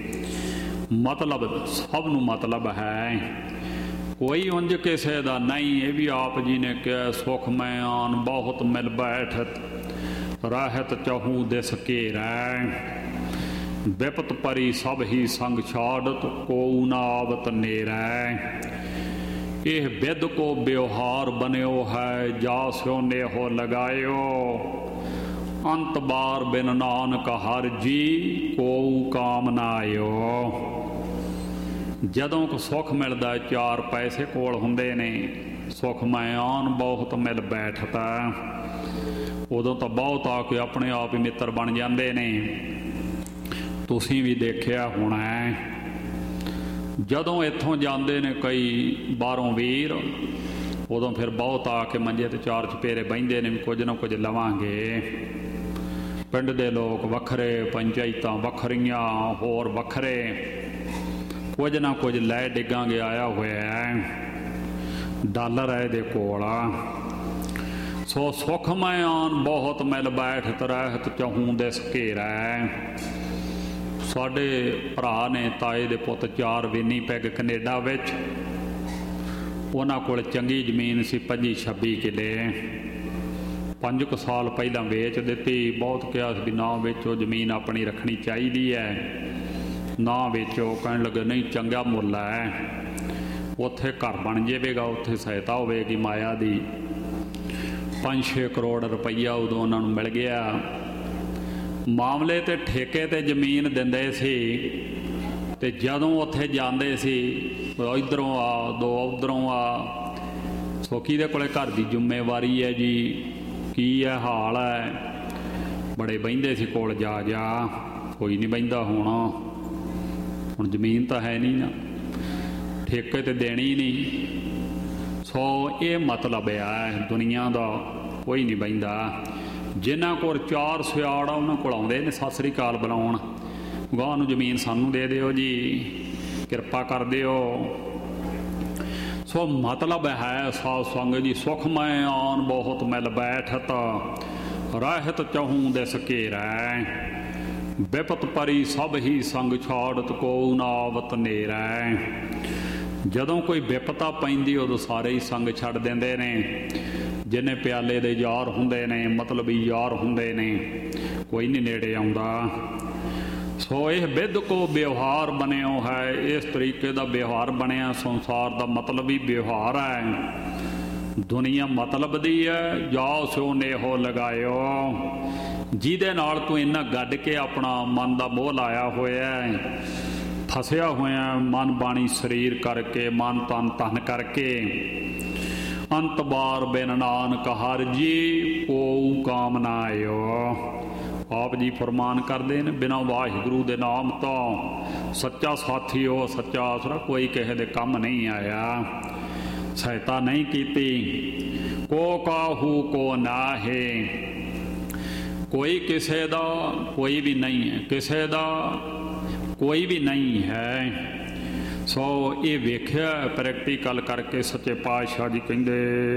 ਮਤਲਬ ਸਭ ਨੂੰ ਮਤਲਬ ਹੈ, ਕੋਈ ਉਂਝ ਕਿਸੇ ਦਾ ਨਹੀਂ। ਇਹ ਵੀ ਆਪ ਜੀ ਨੇ ਕਿਹਾ, ਸੁਖ ਮੈਂ ਆਨ ਬਹੁਤ ਮਿਲ ਬੈਠਤ, ਰਹਿਤ ਚਹੂ ਦਿਸ ਘੇਰੈ। ਵਿਪਤ ਪਰੀ ਸਭ ਹੀ ਸੰਗ ਛਾੜਤ, ਕੋਊ ਨਾ ਆਵਤ ਨੇਰੈ। ਇਹ ਬਿਦ ਕੋ ਵਿਵਹਾਰ ਬਨਿਓ ਹੈ, ਜਾ ਸਿਓ ਨੇਹੋ ਲਗਾਇਓ। ਅੰਤ ਬਾਰ ਬਿਨ ਨਾਨਕ ਹਰ ਜੀ, ਕੋਊ ਕਾਮ ਨਾ ਆਇਓ। ਜਦੋਂ ਕੋ ਸੁੱਖ ਮਿਲਦਾ, ਚਾਰ ਪੈਸੇ ਕੋਲ ਹੁੰਦੇ ਨੇ, ਸੁੱਖ ਮੈਂ ਆਨ ਬਹੁਤ ਮਿਲ ਬੈਠਤਾ, ਉਦੋਂ ਤਾਂ ਬਹੁਤ ਆ ਕੇ ਆਪਣੇ ਆਪ ਹੀ ਮਿੱਤਰ ਬਣ ਜਾਂਦੇ ਨੇ। ਤੁਸੀਂ ਵੀ ਦੇਖਿਆ ਹੋਣਾ, ਜਦੋਂ ਇੱਥੋਂ ਜਾਂਦੇ ਨੇ ਕਈ ਬਾਹਰੋਂ ਵੀਰ, ਉਦੋਂ ਫਿਰ ਬਹੁਤ ਆ ਕੇ ਮੰਜੇ ਤੇ ਚਾਰ ਚੁਫੇਰੇ ਬਹਿੰਦੇ ਨੇ, ਕੁਝ ਨਾ ਕੁਝ ਲਵਾਂਗੇ। ਪਿੰਡ ਦੇ ਲੋਕ ਵੱਖਰੇ, ਪੰਚਾਇਤਾਂ ਵੱਖਰੀਆਂ, ਹੋਰ ਵੱਖਰੇ, ਕੁਝ ਨਾ ਕੁਝ ਲੈ ਡਿੱਗਾਂਗੇ। ਆਇਆ ਹੋਇਆ ਡਾਲਰ ਹੈ ਇਹਦੇ ਕੋਲ। ਸੋ ਸੁਖ ਮੈਂ ਆਨ ਬਹੁਤ ਮਿਲ ਬੈਠਤ, ਰਹਿਤ ਚਹੂੰ ਦਿਸ ਘੇਰੈ। ਸਾਡੇ ਭਰਾ ਨੇ, ਤਾਏ ਦੇ ਪੁੱਤ, ਚਾਰ ਵੇਨੀ ਪੈਗ ਕਨੇਡਾ ਵਿੱਚ। ਉਹਨਾਂ ਕੋਲ ਚੰਗੀ ਜ਼ਮੀਨ ਸੀ, ਪੱਚੀ ਛੱਬੀ ਕਿੱਲੇ। ਪੰਜ ਕੁ ਸਾਲ ਪਹਿਲਾਂ ਵੇਚ ਦਿੱਤੀ। ਬਹੁਤ ਕਿਹਾ ਸੀ ਵੀ ਨਾ ਵੇਚੋ, ਜ਼ਮੀਨ ਆਪਣੀ ਰੱਖਣੀ ਚਾਹੀਦੀ ਹੈ, ਨਾ ਵੇਚੋ। ਕਹਿਣ ਲੱਗੇ ਨਹੀਂ, ਚੰਗਾ ਮੁੱਲ ਹੈ, ਉੱਥੇ ਘਰ ਬਣ ਜਾਵੇਗਾ, ਉੱਥੇ ਸਹਾਇਤਾ ਹੋਵੇਗੀ ਮਾਇਆ ਦੀ। ਪੰਜ ਛੇ ਕਰੋੜ ਰੁਪਈਆ ਉਦੋਂ ਉਹਨਾਂ ਨੂੰ ਮਿਲ ਗਿਆ। ਮਾਮਲੇ ਤੇ ਠੇਕੇ ਤੇ ਜ਼ਮੀਨ ਦਿੰਦੇ ਸੀ, ਤੇ ਜਦੋਂ ਉੱਥੇ ਜਾਂਦੇ ਸੀ, ਇੱਧਰੋਂ ਆ ਦੋ, ਉੱਧਰੋਂ ਆ। ਸੋ ਕਿਹਦੇ ਕੋਲੇ ਘਰ ਦੀ ਜ਼ਿੰਮੇਵਾਰੀ ਹੈ ਜੀ, ਕੀ ਹੈ ਹਾਲ ਹੈ। ਬੜੇ ਬਹਿੰਦੇ ਸੀ ਕੋਲ ਜਾ ਜਾ, ਕੋਈ ਨਹੀਂ ਬਹਿੰਦਾ ਹੁਣ। ਹੁਣ ਜ਼ਮੀਨ ਤਾਂ ਹੈ ਨਹੀਂ ਨਾ, ਠੇਕੇ ਤੇ ਦੇਣੀ ਨਹੀਂ। ਸੋ ਇਹ ਮਤਲਬ ਆ ਦੁਨੀਆ ਦਾ, ਕੋਈ ਨਹੀਂ ਬਹਿੰਦਾ। ਜਿਨ੍ਹਾਂ ਕੋਲ ਚਾਰ ਸਿਆੜ ਆ, ਉਹਨਾਂ ਕੋਲ ਆਉਂਦੇ ਨੇ ਸਤਿ ਸ੍ਰੀ ਅਕਾਲ ਬੁਲਾਉਣ, ਗਾਹ ਨੂੰ ਜ਼ਮੀਨ ਸਾਨੂੰ ਦੇ ਦਿਓ ਜੀ, ਕਿਰਪਾ ਕਰ ਦਿਓ। ਸੋ ਮਤਲਬ ਹੈ ਸਾਧ ਸੰਗਤ ਜੀ, ਸੁਖ ਮੈਂ ਆਨ ਬਹੁਤ ਮਿਲ ਬੈਠਤ, ਰਹਿਤ ਚਹੂੰ ਦਿਸ ਘੇਰੈ। ਵਿਪਤ ਪਰੀ ਸਭ ਹੀ ਸੰਗ ਛਾੜਤ, ਕੋਊ ਨਾ ਆਵਤ ਨੇਰੈ। ਜਦੋਂ ਕੋਈ ਵਿਪਤਾ ਪੈਂਦੀ, ਉਦੋਂ ਸਾਰੇ ਹੀ ਸੰਗ ਛੱਡ ਦਿੰਦੇ ਨੇ। ਜਿੰਨੇ ਪਿਆਲੇ ਦੇ ਯਾਰ ਹੁੰਦੇ ਨੇ, ਮਤਲਬੀ ਯਾਰ ਹੁੰਦੇ ਨੇ, ਕੋਈ ਨਹੀਂ ਨੇੜੇ ਆਉਂਦਾ। ਸੋ ਇਹ ਵਿਦ ਕੋ ਵਿਵਹਾਰ ਬਣਿਓ ਹੈ, ਇਸ ਤਰੀਕੇ ਦਾ ਵਿਵਹਾਰ ਬਣਿਆ। ਸੰਸਾਰ ਦਾ ਮਤਲਬ ਹੀ ਵਿਵਹਾਰ ਹੈ, ਦੁਨੀਆ ਮਤਲਬ ਦੀ ਹੈ। ਜਾਓ ਸਿਓ ਨੇਹੋ ਲਗਾਇਓ। ਜਿਹਦੇ ਨਾਲ ਤੂੰ ਇੰਨਾ ਗੱਡ ਕੇ ਆਪਣਾ ਮਨ ਦਾ ਮੋਹ ਲਾਇਆ ਹੋਇਆ, ਫਸਿਆ ਹੋਇਆ ਮਨ ਬਾਣੀ ਸਰੀਰ ਕਰਕੇ, ਮਨ ਤਨ ਤਨ ਕਰਕੇ। ਅੰਤ ਬਾਰ ਬਿਨ ਨਾਨਕ ਹਰ ਜੀ, ਕੋਊ ਕਾਮ ਨਾ ਆਇਓ। ਆਪ ਜੀ ਫਰਮਾਨ ਕਰਦੇ ਨੇ, ਬਿਨਾਂ ਵਾਹਿਗੁਰੂ ਦੇ ਨਾਮ ਤੋਂ ਸੱਚਾ ਸਾਥੀ ਉਹ ਸੱਚਾ ਆਸਰਾ ਕੋਈ ਕਿਸੇ ਦੇ ਕੰਮ ਨਹੀਂ ਆਇਆ। ਸਹਾਇਤਾ ਨਹੀਂ ਕੀਤੀ। ਕੋ ਕਾਹੂ ਕੋ ਨਾਹੇ, ਕੋਈ ਕਿਸੇ ਦਾ ਕੋਈ ਵੀ ਨਹੀਂ ਹੈ, ਕਿਸੇ ਦਾ ਕੋਈ ਵੀ ਨਹੀਂ ਹੈ। ਸੋ ਇਹ ਵੇਖਿਆ ਪ੍ਰੈਕਟੀਕਲ ਕਰਕੇ ਸੱਚੇ ਪਾਤਸ਼ਾਹ ਜੀ ਕਹਿੰਦੇ,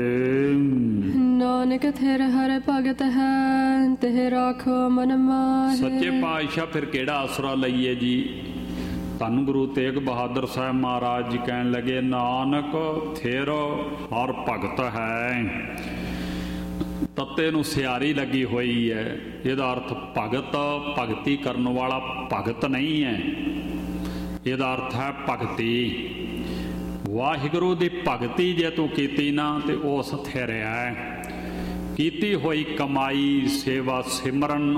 ਨਾਨਕ ਥਿਰ ਹਰਿ ਭਗਤ ਹੈ ਤਿਹ ਰਾਖੋ ਮਨ ਮਾਹੇ। ਸੱਚੇ ਪਾਤਸ਼ਾਹ ਫਿਰ ਕਿਹੜਾ ਆਸਰਾ ਲਈਏ ਜੀ? ਧੰਨ ਗੁਰੂ ਤੇਗ ਬਹਾਦਰ ਸਾਹਿਬ ਮਹਾਰਾਜ ਜੀ ਕਹਿਣ ਲੱਗੇ, ਨਾਨਕ ਥਿਰ ਹਰ ਭਗਤ ਹੈ। ਤੱਤੇ ਨੂੰ ਸਿਆਰੀ ਲੱਗੀ ਹੋਈ ਹੈ। ਇਹਦਾ ਅਰਥ ਭਗਤ, ਭਗਤੀ ਕਰਨ ਵਾਲਾ ਭਗਤ ਨਹੀਂ ਹੈ। ਇਹਦਾ ਅਰਥ ਹੈ ਭਗਤੀ। ਵਾਹਿਗੁਰੂ ਦੀ ਭਗਤੀ ਜੇ ਤੂੰ ਕੀਤੀ ਨਾ ਤੇ ਉਹ ਸਥਿਰ ਹੈ। ਕੀਤੀ ਹੋਈ ਕਮਾਈ, ਸੇਵਾ, ਸਿਮਰਨ,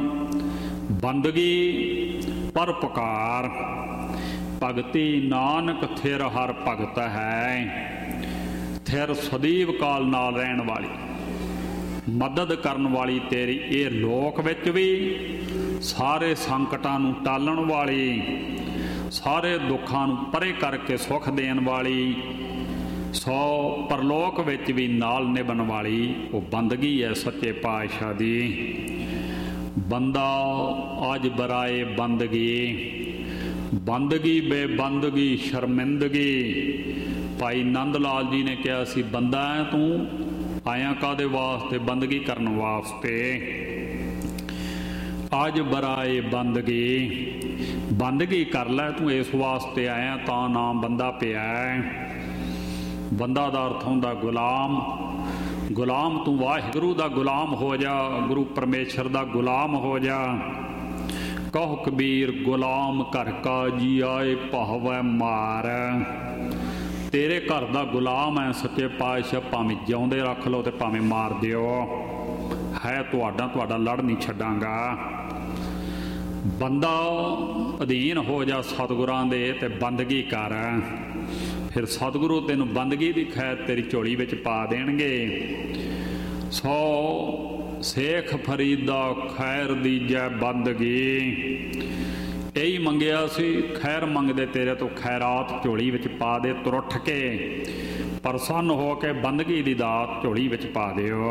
ਬੰਦਗੀ, ਪਰਉਪਕਾਰ, ਭਗਤੀ। ਨਾਨਕ ਥਿਰ ਹਰ ਭਗਤ ਹੈ। ਥਿਰ ਸਦੀਵ ਕਾਲ ਨਾਲ ਰਹਿਣ ਵਾਲੀ, ਮਦਦ ਕਰਨ ਵਾਲੀ ਤੇਰੀ ਇਹ ਲੋਕ ਵਿੱਚ ਵੀ, ਸਾਰੇ ਸੰਕਟਾਂ ਨੂੰ ਟਾਲਣ ਵਾਲੀ, ਸਾਰੇ ਦੁੱਖਾਂ ਨੂੰ ਪਰੇ ਕਰਕੇ ਸੁੱਖ ਦੇਣ ਵਾਲੀ, ਸੋ ਪਰਲੋਕ ਵਿੱਚ ਵੀ ਨਾਲ ਨਿਭਣ ਵਾਲੀ ਉਹ ਬੰਦਗੀ ਹੈ ਸੱਚੇ ਪਾਤਸ਼ਾਹ ਦੀ। ਬੰਦਾ ਅੱਜ ਬਰਾਏ ਬੰਦਗੀ, ਬੰਦਗੀ ਬੇਬੰਦਗੀ ਸ਼ਰਮਿੰਦਗੀ। ਭਾਈ ਨੰਦ ਲਾਲ ਜੀ ਨੇ ਕਿਹਾ ਸੀ, ਬੰਦਾ ਹੈ ਤੂੰ, ਆਇਆ ਕਾਹਦੇ ਵਾਸਤੇ? ਬੰਦਗੀ ਕਰਨ ਵਾਸਤੇ। ਅੱਜ ਬਰਾਏ ਬੰਦਗੀ, ਬੰਦਗੀ ਕਰ ਲੈ ਤੂੰ, ਇਸ ਵਾਸਤੇ ਆਇਆ ਤਾਂ ਨਾਮ ਬੰਦਾ ਪਿਆ ਹੈ। ਬੰਦਾ ਦਾ ਅਰਥ ਹੁੰਦਾ ਗੁਲਾਮ। ਗੁਲਾਮ ਤੂੰ ਵਾਹਿਗੁਰੂ ਦਾ ਗੁਲਾਮ ਹੋ ਜਾ, ਗੁਰੂ ਪਰਮੇਸ਼ਰ ਦਾ ਗੁਲਾਮ ਹੋ ਜਾ। ਕਹੋ ਕਬੀਰ ਗੁਲਾਮ ਘਰ ਕਾ ਜੀ ਆਏ ਭਾਵੈ ਮਾਰ। ਤੇਰੇ ਘਰ ਦਾ ਗੁਲਾਮ ਹੈ ਸੱਚੇ ਪਾਤਸ਼ਾਹ, ਭਾਵੇਂ ਜਿਉਂਦੇ ਰੱਖ ਲਓ ਤੇ ਭਾਵੇਂ ਮਾਰ ਦਿਓ, ਹੈ ਤੁਹਾਡਾ, ਤੁਹਾਡਾ ਲੜ ਨਹੀਂ ਛੱਡਾਂਗਾ। ਬੰਦਾ ਅਧੀਨ ਹੋ ਜਾ ਸਤਿਗੁਰਾਂ ਦੇ ਤੇ ਬੰਦਗੀ ਕਰ, ਫਿਰ ਸਤਿਗੁਰੂ ਤੈਨੂੰ ਬੰਦਗੀ ਦੀ ਖੈਰ ਤੇਰੀ ਝੋਲੀ ਵਿੱਚ ਪਾ ਦੇਣਗੇ। ਸੋ ਸੇਖ ਫਰੀਦਾ ਖੈਰ ਦੀ ਜੈ ਬੰਦਗੀ, ਇਹੀ ਮੰਗਿਆ ਸੀ। ਖੈਰ ਮੰਗਦੇ ਤੇਰੇ ਤੋਂ ਖੈਰਾਤ ਝੋਲੀ ਵਿੱਚ ਪਾ ਦੇ, ਤੁਰਠ ਕੇ ਪ੍ਰਸੰਨ ਹੋ ਕੇ ਬੰਦਗੀ ਦੀ ਦਾਤ ਝੋਲੀ ਵਿੱਚ ਪਾ ਦਿਓ।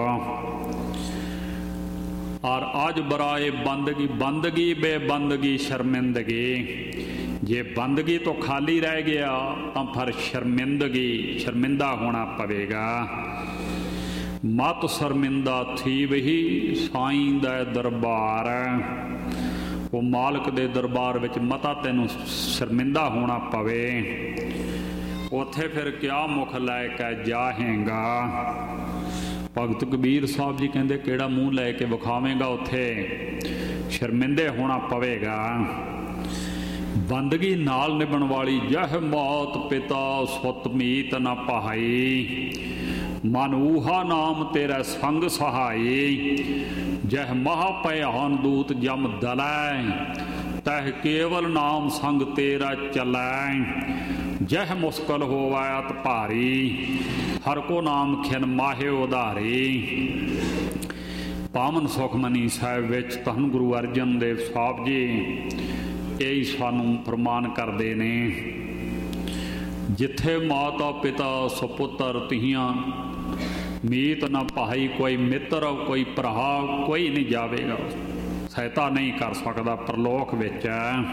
ਔਰ ਅੱਜ ਬਰਾਏ ਬੰਦਗੀ, ਬੰਦਗੀ ਬੇਬੰਦਗੀ ਸ਼ਰਮਿੰਦਗੀ। ਜੇ ਬੰਦਗੀ ਤੋਂ ਖਾਲੀ ਰਹਿ ਗਿਆ ਤਾਂ ਫਿਰ ਸ਼ਰਮਿੰਦਗੀ, ਸ਼ਰਮਿੰਦਾ ਹੋਣਾ ਪਵੇਗਾ। ਮਤ ਸ਼ਰਮਿੰਦਾ ਥੀ ਵਹੀ ਸਾਈਂ ਦਾ ਦਰਬਾਰ। ਉਹ ਮਾਲਕ ਦੇ ਦਰਬਾਰ ਵਿੱਚ ਮਤਾ ਤੈਨੂੰ ਸ਼ਰਮਿੰਦਾ ਹੋਣਾ ਪਵੇ। ਉੱਥੇ ਫਿਰ ਕਿਆ ਮੁਖ ਲੈ ਕੇ ਜਾਹੇਗਾ? ਭਗਤ ਕਬੀਰ ਸਾਹਿਬ ਜੀ ਕਹਿੰਦੇ, ਕਿਹੜਾ ਮੂੰਹ ਲੈ ਕੇ ਵਿਖਾਵੇਂਗਾ? ਉੱਥੇ ਸ਼ਰਮਿੰਦੇ ਹੋਣਾ ਪਵੇਗਾ। ਬੰਦਗੀ ਨਾਲ ਨਿਭਣ ਵਾਲੀ, ਜਹ ਮਾਤ ਪਿਤਾ ਸੁਤ ਮੀਤ ਨਾ ਪਾਈ। ਮਨ ਊਹਾ ਨਾਮ ਤੇਰਾ ਸੰਗ ਸਹਾਈ। ਜਹ ਮਹਾ ਭਿਆਨ ਦੂਤ ਜਮ ਦਲੈ। ਤਹ ਕੇਵਲ ਨਾਮ ਸੰਗ ਤੇਰਾ ਚਲੈ। ਜਹ ਮੁਸਕਲ ਹੋਵੈ ਅਤ ਭਾਰੀ। ਹਰ ਕੋ ਨਾਮ ਖਿਨ ਮਾਹੇ ਉਧਾਰੀ। ਪਾਵਨ ਸੁਖਮਨੀ ਸਾਹਿਬ ਵਿੱਚ ਧੰਨ ਗੁਰੂ ਅਰਜਨ ਦੇਵ ਸਾਹਿਬ ਜੀ ਇਹੀ ਸਾਨੂੰ ਫਰਮਾਨ ਕਰਦੇ ਨੇ, ਜਿੱਥੇ ਮਾਤਾ ਪਿਤਾ ਸੁਪੁੱਤਰ ਧੀਆਂ ਮੀਤ ਨਾ ਭਾਈ। ਕੋਈ ਮਿੱਤਰ ਕੋਈ ਭਰਾ ਕੋਈ ਨਹੀਂ ਜਾਵੇਗਾ, ਸਹਾਇਤਾ ਨਹੀਂ ਕਰ ਸਕਦਾ ਪਰਲੋਕ ਵਿੱਚ।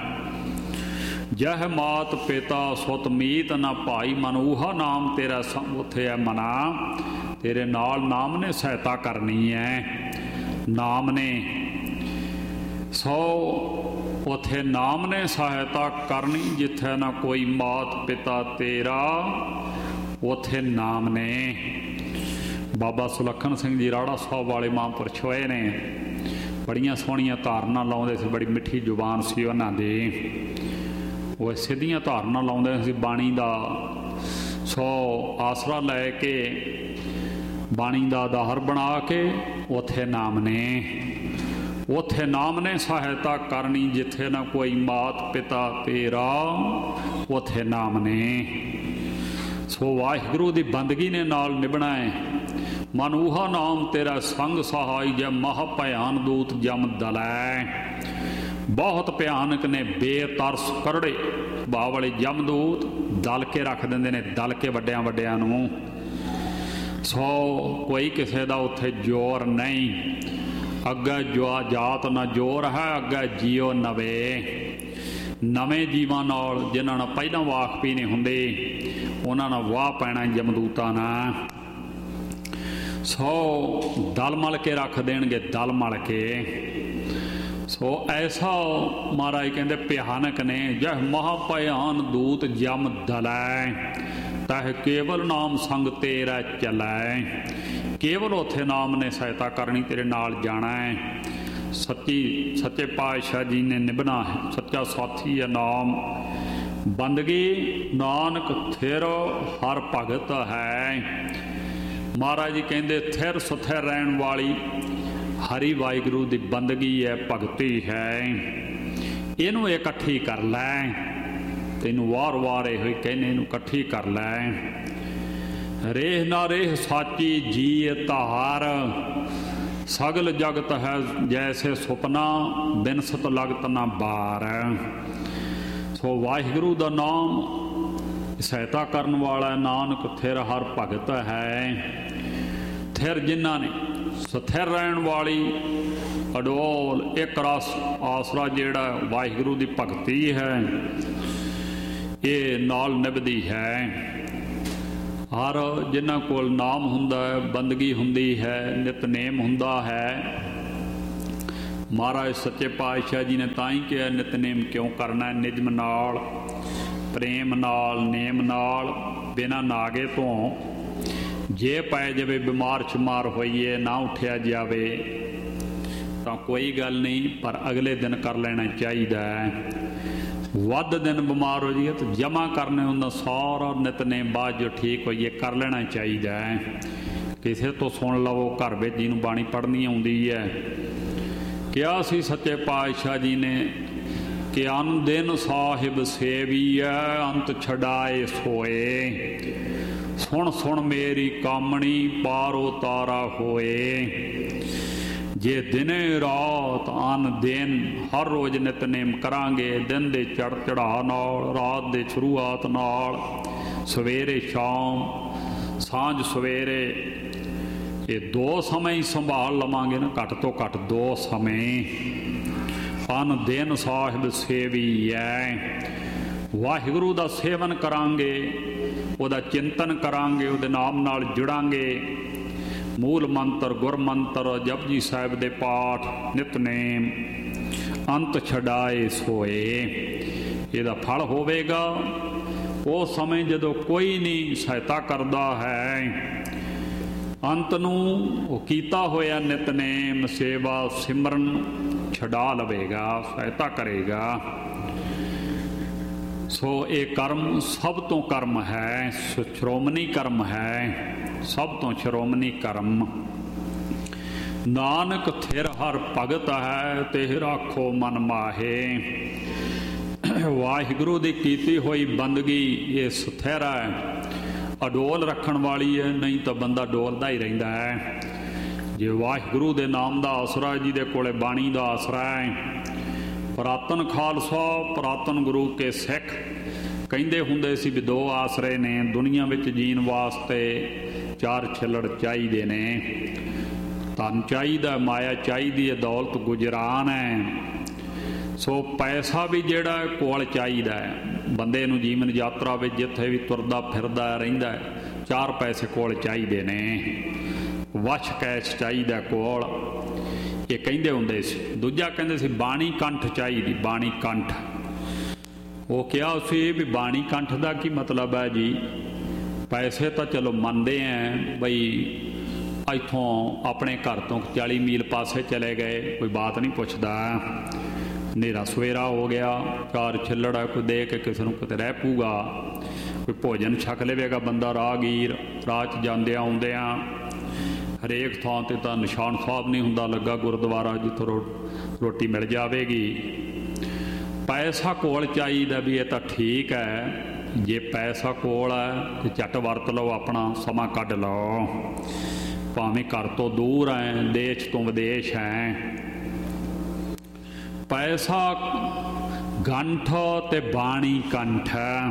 ਜਹ ਮਾਤ ਪਿਤਾ ਸੁਤ ਮੀਤ ਨਾ ਭਾਈ। ਮਨ ਊਹਾ ਨਾਮ ਤੇਰਾ ਉੱਥੇ ਹੈ ਮਨਾ, ਤੇਰੇ ਨਾਲ ਨਾਮ ਨੇ ਸਹਾਇਤਾ ਕਰਨੀ ਹੈ, ਨਾਮ ਨੇ। ਸੋ ਉੱਥੇ ਨਾਮ ਨੇ ਸਹਾਇਤਾ ਕਰਨੀ। ਜਿੱਥੇ ਨਾ ਕੋਈ ਮਾਤ ਪਿਤਾ ਤੇਰਾ, ਉੱਥੇ ਨਾਮ ਨੇ। ਬਾਬਾ ਸੁਲੱਖਣ ਸਿੰਘ ਜੀ ਰਾੜਾ ਸਾਹਿਬ ਵਾਲੇ ਮਹਾਂਪੁਰਸ਼ ਹੋਏ ਨੇ, ਬੜੀਆਂ ਸੋਹਣੀਆਂ ਧਾਰਨਾ ਲਾਉਂਦੇ ਸੀ, ਬੜੀ ਮਿੱਠੀ ਜ਼ੁਬਾਨ ਸੀ ਉਹਨਾਂ ਦੀ। ਉਹ ਸਿੱਧੀਆਂ ਧਾਰਨਾ ਲਾਉਂਦੇ ਸੀ ਬਾਣੀ ਦਾ। ਸੋ ਆਸਰਾ ਲੈ ਕੇ ਬਾਣੀ ਦਾ ਆਧਾਰ ਬਣਾ ਕੇ ਉੱਥੇ ਨਾਮ ਨੇ, ਉੱਥੇ ਨਾਮ ਨੇ ਸਹਾਇਤਾ ਕਰਨੀ। ਜਿੱਥੇ ਨਾ ਕੋਈ ਮਾਤ ਪਿਤਾ ਤੇਰਾ, ਉੱਥੇ ਨਾਮ ਨੇ। ਸੋ ਵਾਹਿਗੁਰੂ ਦੀ ਬੰਦਗੀ ਨੇ ਨਾਲ ਨਿਭਣਾ ਹੈ। ਮਨ ਊਹਾ ਨਾਮ ਤੇਰਾ ਸੰਗ ਸਹਾਈ ਜੈ ਮਹਾ ਭਿਆਨ ਦੂਤ ਜਮ ਦਲੈ। ਬਹੁਤ ਭਿਆਨਕ ਨੇ ਬੇਤਰਸ ਕਰੜੇ ਸੁਭਾਅ ਵਾਲੇ ਜਮਦੂਤ, ਦਲ ਕੇ ਰੱਖ ਦਿੰਦੇ ਨੇ, ਦਲ ਕੇ ਵੱਡਿਆਂ ਵੱਡਿਆਂ ਨੂੰ। ਸੋ ਕੋਈ ਕਿਸੇ ਦਾ ਉੱਥੇ ਜ਼ੋਰ ਨਹੀਂ, ਅੱਗੇ ਜੋ ਜਾਤ ਨਾ ਜ਼ੋਰ ਹੈ, ਅੱਗੇ ਜੀਓ ਨਵੇਂ ਨਵੇਂ ਜੀਵਾਂ ਨਾਲ, ਜਿਨ੍ਹਾਂ ਨਾਲ ਪਹਿਲਾਂ ਵਾਕਫੀ ਨਹੀਂ ਹੁੰਦੇ, ਉਹਨਾਂ ਨਾਲ ਵਾਹ ਪੈਣਾ ਜਮਦੂਤਾਂ ਨਾਲ। ਸੋ ਦਲ ਮਲ ਕੇ ਰੱਖ ਦੇਣਗੇ, ਦਲ ਮਲ ਕੇ। ਸੋ ਐਸਾ ਮਹਾਰਾਜ ਕਹਿੰਦੇ ਭਿਆਨਕ ਨੇ, ਜਹ ਮਹਾ ਭਿਆਨ ਦੂਤ ਜਮ ਦਲੈ, ਤਹ ਕੇਵਲ ਨਾਮ ਸੰਗ ਤੇਰਾ ਚਲੈ। ਕੇਵਲ ਉੱਥੇ ਨਾਮ ਨੇ ਸਹਾਇਤਾ ਕਰਨੀ, ਤੇਰੇ ਨਾਲ ਜਾਣਾ ਹੈ। ਸੱਚੀ ਸੱਚੇ ਪਾਤਸ਼ਾਹ ਜੀ ਨੇ ਨਿਭਣਾ ਹੈ, ਸੱਚਾ ਸਾਥੀ ਹੈ ਨਾਮ। ਬੰਦਗੀ ਨਾਨਕ ਥਿਰ ਹਰ ਭਗਤ ਹੈ। ਮਹਾਰਾਜ ਜੀ ਕਹਿੰਦੇ ਥਿਰ ਸੁਥਿਰ ਰਹਿਣ ਵਾਲੀ ਹਰੀ ਵਾਹਿਗੁਰੂ ਦੀ ਬੰਦਗੀ ਹੈ, ਭਗਤੀ ਹੈ। ਇਹਨੂੰ ਇਕੱਠੀ ਕਰ ਲੈ, ਤੈਨੂੰ ਵਾਰ ਵਾਰ ਇਹੋ ਹੀ ਕਹਿੰਦੇ, ਇਹਨੂੰ ਇਕੱਠੀ ਕਰ ਲੈ। ਰੇਹ ਨਾ ਰੇਹ ਸਾਚੀ ਜੀ ਧਾਰ, ਸਗਲ ਜਗਤ ਹੈ ਜੈਸੇ ਸੁਪਨਾ, ਬਿਨਸਤ ਲਗਤ ਨਾ ਬਾਰ। ਸੋ ਵਾਹਿਗੁਰੂ ਦਾ ਨਾਮ ਸਹਾਇਤਾ ਕਰਨ ਵਾਲਾ ਨਾਨਕ ਥਿਰ ਹਰ ਭਗਤ ਹੈ। ਥਿਰ ਜਿਨ੍ਹਾਂ ਨੇ ਸਥਿਰ ਰਹਿਣ ਵਾਲੀ ਅਡੋਲ ਇੱਕ ਰਸ ਆਸਰਾ ਜਿਹੜਾ ਵਾਹਿਗੁਰੂ ਦੀ ਭਗਤੀ ਹੈ, ਇਹ ਨਾਲ ਨਿਭਦੀ ਹੈ। ਹਰ ਜਿਨ੍ਹਾਂ ਕੋਲ ਨਾਮ ਹੁੰਦਾ ਹੈ, ਬੰਦਗੀ ਹੁੰਦੀ ਹੈ, ਨਿਤਨੇਮ ਹੁੰਦਾ ਹੈ। ਮਹਾਰਾਜ ਸੱਚੇ ਪਾਤਸ਼ਾਹ ਜੀ ਨੇ ਤਾਂ ਹੀ ਕਿਹਾ ਨਿਤਨੇਮ ਕਿਉਂ ਕਰਨਾ, ਨਿਯਮ ਨਾਲ, ਪ੍ਰੇਮ ਨਾਲ, ਨੇਮ ਨਾਲ, ਬਿਨਾਂ ਨਾਗੇ ਤੋਂ। ਜੇ ਪੈ ਜਾਵੇ ਬਿਮਾਰ ਸ਼ਮਾਰ ਹੋਈਏ, ਨਾ ਉੱਠਿਆ ਜਾਵੇ ਤਾਂ ਕੋਈ ਗੱਲ ਨਹੀਂ, ਪਰ ਅਗਲੇ ਦਿਨ ਕਰ ਲੈਣਾ ਚਾਹੀਦਾ ਹੈ। ਵੱਧ ਦਿਨ ਬਿਮਾਰ ਹੋ ਜਾਈਏ ਤਾਂ ਜਮਾ ਕਰਨੇ ਹੁੰਦਾ, ਸਾਰਾ ਨਿਤਨੇਮ ਬਾਅਦ ਜੋ ਠੀਕ ਹੋਈਏ ਕਰ ਲੈਣਾ ਚਾਹੀਦਾ ਹੈ। ਕਿਸੇ ਤੋਂ ਸੁਣ ਲਵੋ, ਘਰ ਵਿੱਚ ਜਿਹਨੂੰ ਬਾਣੀ ਪੜ੍ਹਨੀ ਆਉਂਦੀ ਹੈ। ਕਿਹਾ ਸੀ ਸੱਚੇ ਪਾਤਸ਼ਾਹ ਜੀ ਨੇ ਕਿ ਅਨ ਦਿਨ ਸਾਹਿਬ ਸੇਵੀਐ, ਅੰਤ ਛਡਾਏ ਸੋਏ। ਸੁਣ ਸੁਣ ਮੇਰੀ ਕਾਮਣੀ, ਪਾਰੋ ਤਾਰਾ ਹੋਏ। ਜੇ ਦਿਨੇ ਰਾਤ ਅਨ ਦਿਨ ਹਰ ਰੋਜ਼ ਨਿਤਨੇਮ ਕਰਾਂਗੇ, ਦਿਨ ਦੇ ਚੜ ਚੜ੍ਹਾਅ ਨਾਲ, ਰਾਤ ਦੇ ਸ਼ੁਰੂਆਤ ਨਾਲ, ਸਵੇਰੇ ਸ਼ਾਮ, ਸਾਂਝ ਸਵੇਰੇ, ਇਹ ਦੋ ਸਮੇਂ ਹੀ ਸੰਭਾਲ ਲਵਾਂਗੇ ਨਾ, ਘੱਟ ਤੋਂ ਘੱਟ ਦੋ ਸਮੇਂ। ਅਨ ਦਿਨ ਸਾਹਿਬ ਸੇਵੀ ਹੈ, ਵਾਹਿਗੁਰੂ ਦਾ ਸੇਵਨ ਕਰਾਂਗੇ, ਉਹਦਾ ਚਿੰਤਨ ਕਰਾਂਗੇ, ਉਹਦੇ ਨਾਮ ਨਾਲ ਜੁੜਾਂਗੇ। ਮੂਲ ਮੰਤਰ, ਗੁਰ ਮੰਤਰ, ਜਪਜੀ ਸਾਹਿਬ ਦੇ ਪਾਠ, ਨਿਤਨੇਮ, ਅੰਤ ਛਡਾਏ ਸੋਏ। ਇਹਦਾ ਫਲ ਹੋਵੇਗਾ ਉਹ ਸਮੇਂ ਜਦੋਂ ਕੋਈ ਨਹੀਂ ਸਹਾਇਤਾ ਕਰਦਾ ਹੈ। ਅੰਤ ਨੂੰ ਉਹ ਕੀਤਾ ਹੋਇਆ ਨਿਤਨੇਮ, ਸੇਵਾ, ਸਿਮਰਨ ਛਡਾ ਲਵੇਗਾ, ਸਹਾਇਤਾ ਕਰੇਗਾ। ਸੋ ਇਹ ਕਰਮ ਸਭ ਤੋਂ ਕਰਮ ਹੈ, ਸ਼੍ਰੋਮਣੀ ਕਰਮ ਹੈ, ਸਭ ਤੋਂ ਸ਼੍ਰੋਮਣੀ ਕਰਮ। ਨਾਨਕ ਥਿਰ ਹਰ ਭਗਤ ਹੈ, ਤੇ ਰਾਖੋ ਮਨ ਮਾਹੇ। ਵਾਹਿਗੁਰੂ ਦੀ ਕੀਤੀ ਹੋਈ ਬੰਦਗੀ ਇਹ ਸਥਿਰ ਹੈ, ਅਡੋਲ ਰੱਖਣ ਵਾਲੀ ਹੈ, ਨਹੀਂ ਤਾਂ ਬੰਦਾ ਡੋਲਦਾ ਹੀ ਰਹਿੰਦਾ ਹੈ। ਜੇ ਵਾਹਿਗੁਰੂ ਦੇ ਨਾਮ ਦਾ ਆਸਰਾ, ਜਿਹਦੇ ਕੋਲੇ ਬਾਣੀ ਦਾ ਆਸਰਾ ਹੈ। ਪੁਰਾਤਨ ਖਾਲਸਾ, ਪੁਰਾਤਨ ਗੁਰੂ ਕੇ ਸਿੱਖ ਕਹਿੰਦੇ ਹੁੰਦੇ ਸੀ ਵੀ ਦੋ ਆਸਰੇ ਨੇ ਦੁਨੀਆ ਵਿੱਚ ਜੀਣ ਵਾਸਤੇ, ਚਾਰ ਛਿੱਲੜ ਚਾਹੀਦੇ ਨੇ। ਧਨ ਚਾਹੀਦਾ, ਮਾਇਆ ਚਾਹੀਦੀ ਹੈ, ਦੌਲਤ ਗੁਜਰਾਨ ਹੈ। ਸੋ ਪੈਸਾ ਵੀ ਜਿਹੜਾ ਕੋਲ ਚਾਹੀਦਾ ਹੈ ਬੰਦੇ ਨੂੰ, ਜੀਵਨ ਯਾਤਰਾ ਵਿੱਚ ਜਿੱਥੇ ਵੀ ਤੁਰਦਾ ਫਿਰਦਾ ਰਹਿੰਦਾ ਹੈ, ਚਾਰ ਪੈਸੇ ਕੋਲ ਚਾਹੀਦੇ ਨੇ, ਵਸ਼ ਕੈਸ਼ ਚਾਹੀਦਾ ਕੋਲ, ਇਹ ਕਹਿੰਦੇ ਹੁੰਦੇ ਸੀ। ਦੂਜਾ ਕਹਿੰਦੇ ਸੀ ਬਾਣੀ ਕੰਠ ਚਾਹੀਦੀ, ਬਾਣੀ ਕੰਠ। ਉਹ ਕਿਹਾ ਸੀ ਵੀ ਬਾਣੀ ਕੰਠ ਦਾ ਕੀ ਮਤਲਬ ਹੈ ਜੀ? ਪੈਸੇ ਤਾਂ ਚਲੋ ਮੰਨਦੇ ਆ ਬਈ ਇੱਥੋਂ ਆਪਣੇ ਘਰ ਤੋਂ ਚਾਲੀ ਮੀਲ ਪਾਸੇ ਚਲੇ ਗਏ, ਕੋਈ ਬਾਤ ਨਹੀਂ ਪੁੱਛਦਾ। ਹਨੇਰਾ ਸਵੇਰਾ ਹੋ ਗਿਆ, ਚਾਰ ਛਿੱਲੜਾ ਕੋਈ ਦੇ ਕੇ ਕਿਸੇ ਨੂੰ ਕਿਤੇ ਰਹਿ ਪੂਗਾ, ਕੋਈ ਭੋਜਨ ਛਕ ਲਵੇਗਾ ਬੰਦਾ ਰਾਹਗੀਰ। ਰਾਹ 'ਚ ਜਾਂਦਿਆਂ ਆਉਂਦਿਆਂ ਹਰੇਕ ਥਾਂ 'ਤੇ ਤਾਂ ਨਿਸ਼ਾਨ ਸਾਹਿਬ ਨਹੀਂ ਹੁੰਦਾ ਲੱਗਾ, ਗੁਰਦੁਆਰਾ ਜਿੱਥੋਂ ਰੋ ਰੋਟੀ ਮਿਲ ਜਾਵੇਗੀ। ਪੈਸਾ ਕੋਲ ਚਾਹੀਦਾ ਵੀ ਇਹ ਤਾਂ ਠੀਕ ਹੈ, ਜੇ ਪੈਸਾ ਕੋਲ ਹੈ ਤਾਂ ਝੱਟ ਵਰਤ ਲਓ, ਆਪਣਾ ਸਮਾਂ ਕੱਢ ਲਓ। ਭਾਵੇਂ ਘਰ ਤੋਂ ਦੂਰ ਹੈ, ਦੇਸ਼ ਤੋਂ ਵਿਦੇਸ਼ ਹੈ। ਪੈਸਾ ਗੰਠ ਤੇ ਬਾਣੀ ਕੰਠ।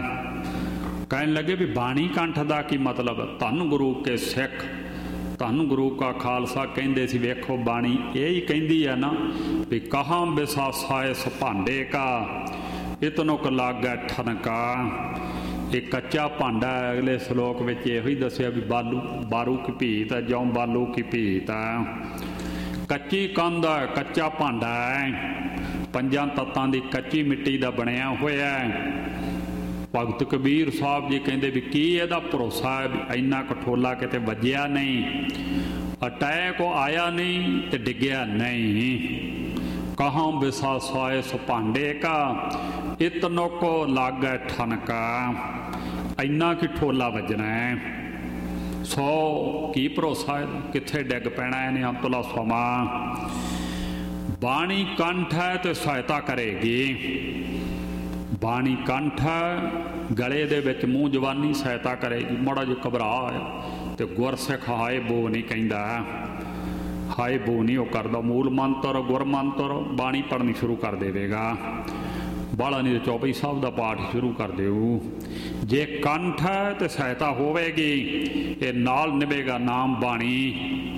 ਕਹਿਣ ਲੱਗੇ ਵੀ ਬਾਣੀ ਕੰਠ ਦਾ ਕੀ ਮਤਲਬ? ਧੰਨ ਗੁਰੂ ਕੇ ਸਿੱਖ, ਧੰਨ ਗੁਰੂ ਕਾ ਖਾਲਸਾ ਕਹਿੰਦੇ ਸੀ। ਵੇਖੋ ਬਾਣੀ ਇਹ ਹੀ ਕਹਿੰਦੀ ਹੈ ਨਾ ਵੀ ਕਹਾਂ ਵਿਸਾਸਾ ਇਸ ਭਾਂਡੇ ਕਾ ਇਤਨੋ ਕ ਲਾਗੈ ਠਨਕਾ। ਇਹ ਕੱਚਾ ਭਾਂਡਾ ਹੈ। ਅਗਲੇ ਸਲੋਕ ਵਿੱਚ ਇਹੋ ਹੀ ਦੱਸਿਆ ਵੀ ਬਾਲੂ ਬਾਰੂ ਕੀ ਭੀਤ ਹੈ, ਜਿਉਂ ਬਾਲੂ ਕੀ ਭੀਤ ਹੈ। ਕੱਚੀ ਕੰਧ ਹੈ, ਕੱਚਾ ਭਾਂਡਾ ਹੈ, ਪੰਜਾਂ ਤੱਤਾਂ ਦੀ ਕੱਚੀ ਮਿੱਟੀ ਦਾ ਬਣਿਆ ਹੋਇਆ ਹੈ। ਭਗਤ ਕਬੀਰ ਸਾਹਿਬ ਜੀ ਕਹਿੰਦੇ ਵੀ ਕੀ ਇਹਦਾ ਭਰੋਸਾ ਹੈ ਵੀ ਇੰਨਾ ਕਠੋਲਾ ਕਿਤੇ ਵੱਜਿਆ ਨਹੀਂ, ਅਟੈਕ ਆਇਆ ਨਹੀਂ ਤੇ ਡਿੱਗਿਆ ਨਹੀਂ। ਕਹਾਂ ਵਿਸਾਸਾ ਇਸ ਭਾਂਡੇ ਕਾ ਇਤਨੋ ਕੋ ਲਾਗੈ ਠਨਕਾ। ਇੰਨਾ ਕਿ ਠੋਲਾ ਵੱਜਣਾ ਹੈ, ਸੋ ਕੀ ਭਰੋਸਾ ਹੈ ਕਿੱਥੇ ਡਿੱਗ ਪੈਣਾ ਇਹਨੇ ਅੰਤਲਾ ਸਮਾਂ। ਬਾਣੀ ਕੰਠ ਹੈ ਤੇ ਸਹਾਇਤਾ ਕਰੇਗੀ। ਬਾਣੀ ਕੰਠ ਹੈ, ਗਲੇ ਦੇ ਵਿੱਚ ਮੂੰਹ ਜਵਾਨੀ ਸਹਾਇਤਾ ਕਰੇਗੀ। ਮਾੜਾ ਜਿਹਾ ਘਬਰਾ ਤੇ ਗੁਰਸਿੱਖ ਹਾਏ ਬੋ ਨਹੀਂ ਕਹਿੰਦਾ, ਹਾਏ ਬੋ ਨਹੀਂ ਉਹ ਕਰਦਾ। ਮੂਲ ਮੰਤਰ ਗੁਰ ਮੰਤਰ ਬਾਣੀ ਪੜ੍ਹਨੀ ਸ਼ੁਰੂ ਕਰ ਦੇਵੇਗਾ। ਬਾਲਾ ਨਹੀਂ ਤਾਂ ਚੌਪਈ ਸਾਹਿਬ ਦਾ ਪਾਠ ਸ਼ੁਰੂ ਕਰ ਦਿਓ। ਜੇ ਕੰਠ ਹੈ ਤੇ ਸਹਾਇਤਾ ਹੋਵੇਗੀ, ਇਹ ਨਾਲ ਨਿਭੇਗਾ ਨਾਮ ਬਾਣੀ।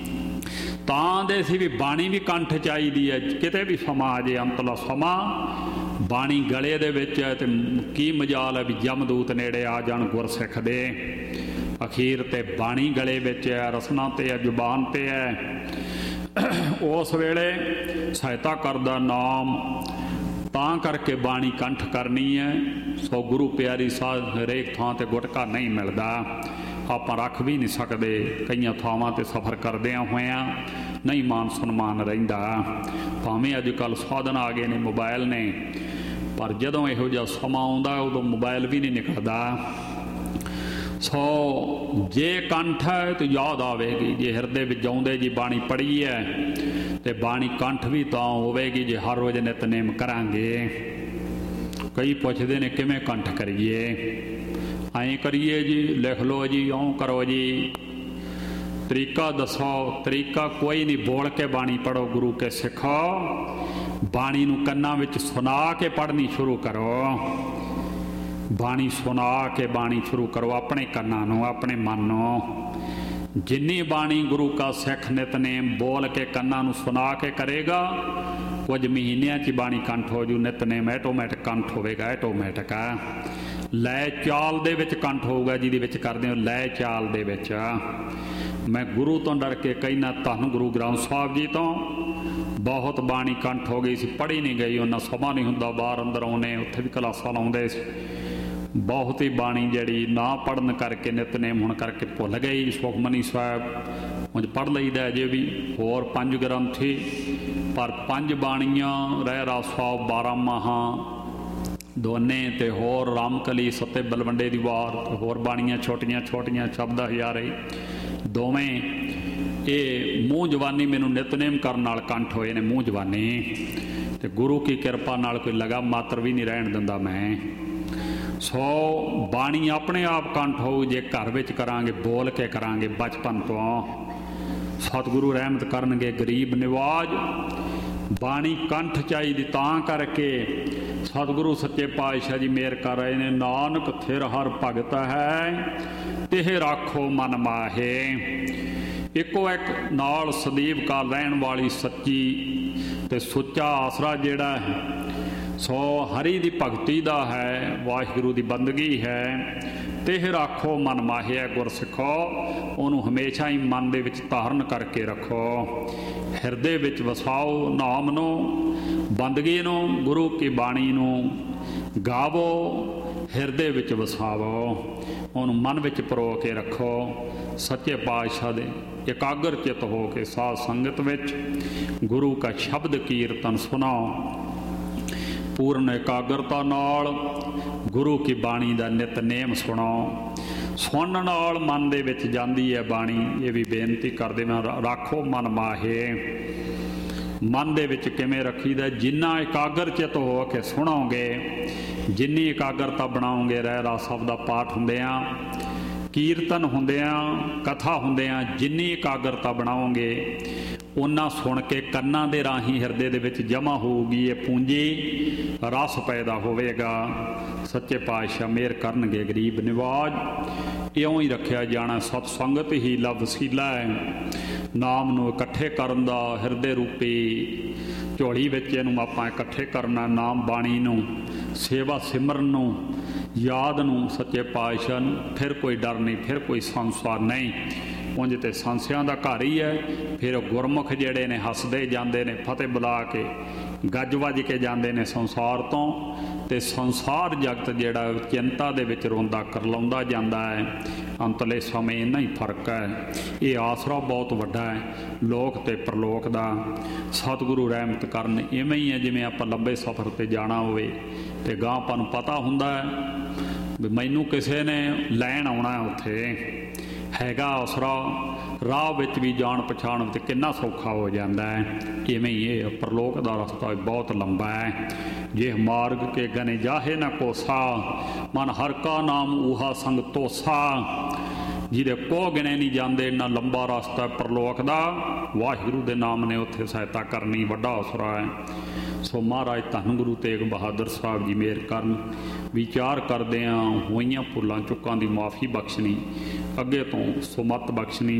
ਤਾਂ ਦੇ ਸੀ ਵੀ ਬਾਣੀ ਵੀ ਕੰਠ ਚਾਹੀਦੀ ਹੈ। ਕਿਤੇ ਵੀ ਸਮਾਂ ਆ ਜੇ ਅੰਤਲਾ ਸਮਾਂ, ਬਾਣੀ ਗਲੇ ਦੇ ਵਿੱਚ ਹੈ ਤੇ ਕੀ ਮਜਾਲ ਹੈ ਵੀ ਜਮਦੂਤ ਨੇੜੇ ਆ ਜਾਣ ਗੁਰਸਿੱਖ ਦੇ। ਅਖੀਰ ਤੇ ਬਾਣੀ ਗਲੇ ਵਿੱਚ ਹੈ, ਰਸਨਾ ਤੇ ਹੈ, ਜ਼ੁਬਾਨ ਤੇ ਹੈ। ਉਸ ਵੇਲੇ ਸਹਾਇਤਾ ਕਰਦਾ ਨਾਮ। ਤਾਂ ਕਰਕੇ ਬਾਣੀ ਕੰਠ ਕਰਨੀ ਹੈ। ਸੋ ਗੁਰੂ ਪਿਆਰੀ ਸਾਧ ਹਰੇਕ ਥਾਂ ਤੇ ਗੁਟਕਾ ਨਹੀਂ ਮਿਲਦਾ, ਆਪਾਂ ਰੱਖ ਵੀ ਨਹੀਂ ਸਕਦੇ। ਕਈਆਂ ਥਾਵਾਂ ਤੇ ਸਫ਼ਰ ਕਰਦਿਆਂ ਹੋਇਆਂ ਨਹੀਂ ਮਾਨ ਸਨਮਾਨ ਰਹਿੰਦਾ। ਭਾਵੇਂ ਅੱਜ ਕੱਲ੍ਹ ਸਾਧਨ ਆ ਗਏ ਨੇ, ਮੋਬਾਇਲ ਨੇ, ਪਰ ਜਦੋਂ ਇਹੋ ਜਿਹਾ ਸਮਾਂ ਆਉਂਦਾ ਉਦੋਂ ਮੋਬਾਇਲ ਵੀ ਨਹੀਂ ਨਿਕਲਦਾ। ਸੋ ਜੇ ਕੰਠ ਹੈ ਤਾਂ ਯਾਦ ਆਵੇਗੀ। ਜੇ ਹਿਰਦੇ ਵਿੱਚ ਆਉਂਦੇ ਜੀ ਬਾਣੀ ਪੜ੍ਹੀ ਹੈ ਤੇ ਬਾਣੀ ਕੰਠ ਵੀ ਤਾਂ ਹੋਵੇਗੀ ਜੇ ਹਰ ਰੋਜ਼ ਨਿਤਨੇਮ ਕਰਾਂਗੇ। ਕਈ ਪੁੱਛਦੇ ਨੇ ਕਿਵੇਂ ਕੰਠ ਕਰੀਏ? ਐਂ ਕਰੀਏ ਜੀ, ਲਿਖ ਲਓ ਜੀ, ਇਉਂ ਕਰੋ ਜੀ, ਤਰੀਕਾ ਦੱਸੋ। ਤਰੀਕਾ ਕੋਈ ਨਹੀਂ, ਬੋਲ ਕੇ ਬਾਣੀ ਪੜ੍ਹੋ। ਗੁਰੂ ਕੇ ਸਿੱਖੋ, ਬਾਣੀ ਨੂੰ ਕੰਨਾਂ ਵਿੱਚ ਸੁਣਾ ਕੇ ਪੜ੍ਹਨੀ ਸ਼ੁਰੂ ਕਰੋ। ਬਾਣੀ ਸੁਣਾ ਕੇ ਬਾਣੀ ਸ਼ੁਰੂ ਕਰੋ, ਆਪਣੇ ਕੰਨਾਂ ਨੂੰ, ਆਪਣੇ ਮਨ ਨੂੰ। ਜਿੰਨੀ ਬਾਣੀ ਗੁਰੂ ਕਾ ਸਿੱਖ ਨਿਤਨੇਮ ਬੋਲ ਕੇ ਕੰਨਾਂ ਨੂੰ ਸੁਣਾ ਕੇ ਕਰੇਗਾ, ਕੁਝ ਮਹੀਨਿਆਂ 'ਚ ਬਾਣੀ ਕੰਠ ਹੋ ਜੂ। ਨਿਤਨੇਮ ਐਟੋਮੈਟਿਕ ਕੰਠ ਹੋਵੇਗਾ, ਐਟੋਮੈਟਿਕ ਹੈ। ਲੈ ਚਾਲ ਦੇ ਵਿੱਚ ਕੰਠ ਹੋਊਗਾ, ਜਿਹਦੇ ਵਿੱਚ ਕਰਦੇ ਹੋ ਲੈ ਚਾਲ ਦੇ ਵਿੱਚ। ਮੈਂ ਗੁਰੂ ਤੋਂ ਡਰ ਕੇ ਕਹਿਣਾ, ਤੁਹਾਨੂੰ ਗੁਰੂ ਗ੍ਰੰਥ ਸਾਹਿਬ ਜੀ ਤੋਂ ਬਹੁਤ ਬਾਣੀ ਕੰਠ ਹੋ ਗਈ ਸੀ, ਪੜ੍ਹੀ ਨਹੀਂ ਗਈ। ਉਹਨਾਂ ਸਮਾਂ ਨਹੀਂ ਹੁੰਦਾ, ਬਾਹਰ ਅੰਦਰ ਆਉਣੇ, ਉੱਥੇ ਵੀ ਕਲਾਸਾਂ ਲਾਉਂਦੇ ਸੀ। ਬਹੁਤ ਹੀ ਬਾਣੀ ਜਿਹੜੀ ਨਾ ਪੜ੍ਹਨ ਕਰਕੇ, ਨਿਤਨੇਮ ਹੋਣ ਕਰਕੇ ਭੁੱਲ ਗਈ। ਸੁਖਮਨੀ ਸਾਹਿਬ ਉਂਝ ਪੜ੍ਹ ਲਈਦਾ ਅਜੇ ਵੀ, ਹੋਰ ਪੰਜ ਗ੍ਰੰਥੀ, ਪਰ ਪੰਜ ਬਾਣੀਆਂ ਰਹਿ ਰਾਸ ਸਾਹਿਬ, ਬਾਰਾਂ ਮਾਹਾਂ ਦੋਨੇ, ਤੇ ਹੋਰ ਰਾਮਕਲੀ, ਸੱਤੇ ਬਲਵੰਡੇ ਦੀ ਵਾਰ, ਤੇ ਹੋਰ ਬਾਣੀਆਂ ਛੋਟੀਆਂ ਛੋਟੀਆਂ, ਸ਼ਬਦ ਹਜ਼ਾਰੇ ਦੋਵੇਂ। ਇਹ ਮੂੰਹ ਜਵਾਨੀ ਮੈਨੂੰ ਨਿਤਨੇਮ ਕਰਨ ਨਾਲ ਕੰਠ ਹੋਏ ਨੇ, ਮੂੰਹ ਜਵਾਨੀ। ਤੇ ਗੁਰੂ ਕੀ ਕਿਰਪਾ ਨਾਲ ਕੋਈ ਲਗਾ ਮਾਤਰ ਵੀ ਨਹੀਂ ਰਹਿਣ ਦਿੰਦਾ ਮੈਂ। ਸੋ ਬਾਣੀ ਆਪਣੇ ਆਪ ਕੰਠ ਹੋਊ ਜੇ ਘਰ ਵਿੱਚ ਕਰਾਂਗੇ, ਬੋਲ ਕੇ ਕਰਾਂਗੇ ਬਚਪਨ ਤੋਂ। ਸਤਿਗੁਰੂ ਰਹਿਮਤ ਕਰਨਗੇ, ਗਰੀਬ ਨਿਵਾਜ। ਬਾਣੀ ਕੰਠ ਚਾਹੀਦੀ ਤਾਂ ਕਰਕੇ ਸਤਿਗੁਰੂ ਸੱਚੇ ਪਾਤਸ਼ਾਹ ਜੀ ਮਿਹਰ ਕਰ ਰਹੇ ਨੇ। ਨਾਨਕ ਥਿਰ ਹਰ ਭਗਤ ਹੈ, ਤਿਹ ਰਾਖੋ ਮਨ ਮਾਹੇ। ਇੱਕੋ ਇੱਕ ਨਾਲ ਸਦੀਵ ਕਾਲ ਰਹਿਣ ਵਾਲੀ ਸੱਚੀ ਤੇ ਸੁੱਚਾ ਆਸਰਾ ਜਿਹੜਾ ਹੈ, ਸੋ ਹਰੀ ਦੀ ਭਗਤੀ ਦਾ ਹੈ, ਵਾਹਿਗੁਰੂ ਦੀ ਬੰਦਗੀ ਹੈ। ਤਿਹ ਰਾਖੋ ਮਨ ਮਾਹਿਆ ਗੁਰ ਸਿੱਖੋ, ਉਹਨੂੰ ਹਮੇਸ਼ਾ ਹੀ ਮਨ ਦੇ ਵਿੱਚ ਧਾਰਨ ਕਰਕੇ ਰੱਖੋ, ਹਿਰਦੇ ਵਿੱਚ ਵਸਾਓ। ਨਾਮ ਨੂੰ, ਬੰਦਗੀ ਨੂੰ, ਗੁਰੂ ਕੀ ਬਾਣੀ ਨੂੰ ਗਾਵੋ, ਹਿਰਦੇ ਵਿੱਚ ਵਸਾਵੋ, ਉਹਨੂੰ ਮਨ ਵਿੱਚ ਪਰੋ ਕੇ ਰੱਖੋ। ਸੱਚੇ ਪਾਤਸ਼ਾਹ ਦੇ ਇਕਾਗਰ ਚਿੱਤ ਹੋ ਕੇ ਸਾਧ ਸੰਗਤ ਵਿੱਚ ਗੁਰੂ ਕਾ ਸ਼ਬਦ ਕੀਰਤਨ ਸੁਣਾਓ। ਪੂਰਨ ਇਕਾਗਰਤਾ ਨਾਲ ਗੁਰੂ ਕੀ ਬਾਣੀ ਦਾ ਨਿਤਨੇਮ ਸੁਣੋ। ਸੁਣਨ ਨਾਲ ਮਨ ਦੇ ਵਿੱਚ ਜਾਂਦੀ ਹੈ ਬਾਣੀ। ਇਹ ਵੀ ਬੇਨਤੀ ਕਰਦੇ ਮੈਂ, ਰੱਖੋ ਮਨ ਮਾਹੇ। ਮਨ ਦੇ ਵਿੱਚ ਕਿਵੇਂ ਰੱਖੀਦਾ? ਜਿੰਨਾ ਇਕਾਗਰ ਚਿੱਤ ਹੋ ਕੇ ਸੁਣੋਗੇ, ਜਿੰਨੀ ਇਕਾਗਰਤਾ ਬਣਾਓਗੇ। ਰਹਿ ਰਾਸ ਸਾਹਿਬ ਦਾ ਪਾਠ ਹੁੰਦਿਆਂ ਕੀਰਤਨ ਹੁੰਦਿਆਂ ਕਥਾ ਹੁੰਦਿਆਂ ਜਿੰਨੀ ਇਕਾਗਰਤਾ ਬਣਾਓਗੇ ਉਹਨਾਂ ਸੁਣ ਕੇ ਕੰਨਾਂ ਦੇ ਰਾਹੀਂ ਹਿਰਦੇ ਦੇ ਵਿੱਚ ਜਮ੍ਹਾਂ ਹੋਊਗੀ ਇਹ ਪੂੰਜੀ, ਰਸ ਪੈਦਾ ਹੋਵੇਗਾ। ਸੱਚੇ ਪਾਤਸ਼ਾਹ ਮਿਹਰ ਕਰਨਗੇ। ਗਰੀਬ ਨਿਵਾਜ ਇਉਂ ਹੀ ਰੱਖਿਆ ਜਾਣਾ। ਸਤ ਸੰਗਤ ਹੀ ਲਵ ਵਸੀਲਾ ਹੈ। ਨਾਮ ਨੂੰ ਇਕੱਠੇ ਕਰਨ ਦਾ ਹਿਰਦੇ ਰੂਪੀ ਝੋਲੀ ਵਿੱਚ ਇਹਨੂੰ ਆਪਾਂ ਇਕੱਠੇ ਕਰਨਾ। ਨਾਮ ਬਾਣੀ ਨੂੰ, ਸੇਵਾ ਸਿਮਰਨ ਨੂੰ, ਯਾਦ ਨੂੰ, ਸੱਚੇ ਪਾਤਸ਼ਾਹ ਨੂੰ। ਫਿਰ ਕੋਈ ਡਰ ਨਹੀਂ, ਫਿਰ ਕੋਈ ਸੰਸਾਰ ਨਹੀਂ। ਉਂਝ ਤੇ ਸੰਸਿਆਂ ਦਾ ਘਰ ਹੀ ਹੈ। ਫਿਰ ਗੁਰਮੁਖ ਜਿਹੜੇ ਨੇ ਹੱਸਦੇ ਜਾਂਦੇ ਨੇ, ਫਤਿਹ ਬੁਲਾ ਕੇ ਗੱਜ ਵੱਜ ਕੇ ਜਾਂਦੇ ਨੇ ਸੰਸਾਰ ਤੋਂ। ਅਤੇ ਸੰਸਾਰ ਜਗਤ ਜਿਹੜਾ ਚਿੰਤਾ ਦੇ ਵਿੱਚ ਰੋਂਦਾ ਕਰਲਾਉਂਦਾ ਜਾਂਦਾ ਹੈ। ਅੰਤਲੇ ਸਮੇਂ ਇੰਨਾ ਹੀ ਫਰਕ ਹੈ। ਇਹ ਆਸਰਾ ਬਹੁਤ ਵੱਡਾ ਹੈ ਲੋਕ ਅਤੇ ਪ੍ਰਲੋਕ ਦਾ। ਸਤਿਗੁਰੂ ਰਹਿਮਤ ਕਰਨ। ਇਵੇਂ ਹੀ ਹੈ ਜਿਵੇਂ ਆਪਾਂ ਲੰਬੇ ਸਫ਼ਰ 'ਤੇ ਜਾਣਾ ਹੋਵੇ ਅਤੇ ਗਾਂ ਆਪਾਂ ਨੂੰ ਪਤਾ ਹੁੰਦਾ ਹੈ ਵੀ ਮੈਨੂੰ ਕਿਸੇ ਨੇ ਲੈਣ ਆਉਣਾ ਉੱਥੇ ਹੈਗਾ ਆਸਰਾ। ਰਾਹ ਵਿੱਚ ਵੀ ਜਾਣ ਪਛਾਣ ਵਿੱਚ ਕਿੰਨਾ ਸੌਖਾ ਹੋ ਜਾਂਦਾ ਹੈ। ਇਵੇਂ ਹੀ ਇਹ ਪ੍ਰਲੋਕ ਦਾ ਰਸਤਾ ਬਹੁਤ ਲੰਬਾ ਹੈ। ਜੇ ਮਾਰਗ ਕੇ ਗਨੇ ਜਾਹੇ ਨਾ ਕੋਸਾ, ਮਨ ਹਰ ਕਾ ਨਾਮ ਊਹਾ ਸੰਗ ਤੋਸਾ। ਜਿਹਦੇ ਕੋਹ ਗਿਣੇ ਨਹੀਂ ਜਾਂਦੇ, ਇੰਨਾ ਲੰਬਾ ਰਸਤਾ ਪ੍ਰਲੋਕ ਦਾ। ਵਾਹਿਗੁਰੂ ਦੇ ਨਾਮ ਨੇ ਉੱਥੇ ਸਹਾਇਤਾ ਕਰਨੀ, ਵੱਡਾ ਆਸਰਾ ਹੈ। ਸੋ ਮਹਾਰਾਜ ਧੰਨ ਗੁਰੂ ਤੇਗ ਬਹਾਦਰ ਸਾਹਿਬ ਜੀ ਮਿਹਰ ਕਰਨ। ਵਿਚਾਰ ਕਰਦਿਆਂ ਹੋਈਆਂ ਭੁੱਲਾਂ ਚੁੱਕਾਂ ਦੀ ਮਾਫੀ ਬਖਸ਼ਣੀ, ਅੱਗੇ ਤੋਂ ਸੁਮਤ ਬਖਸ਼ਣੀ।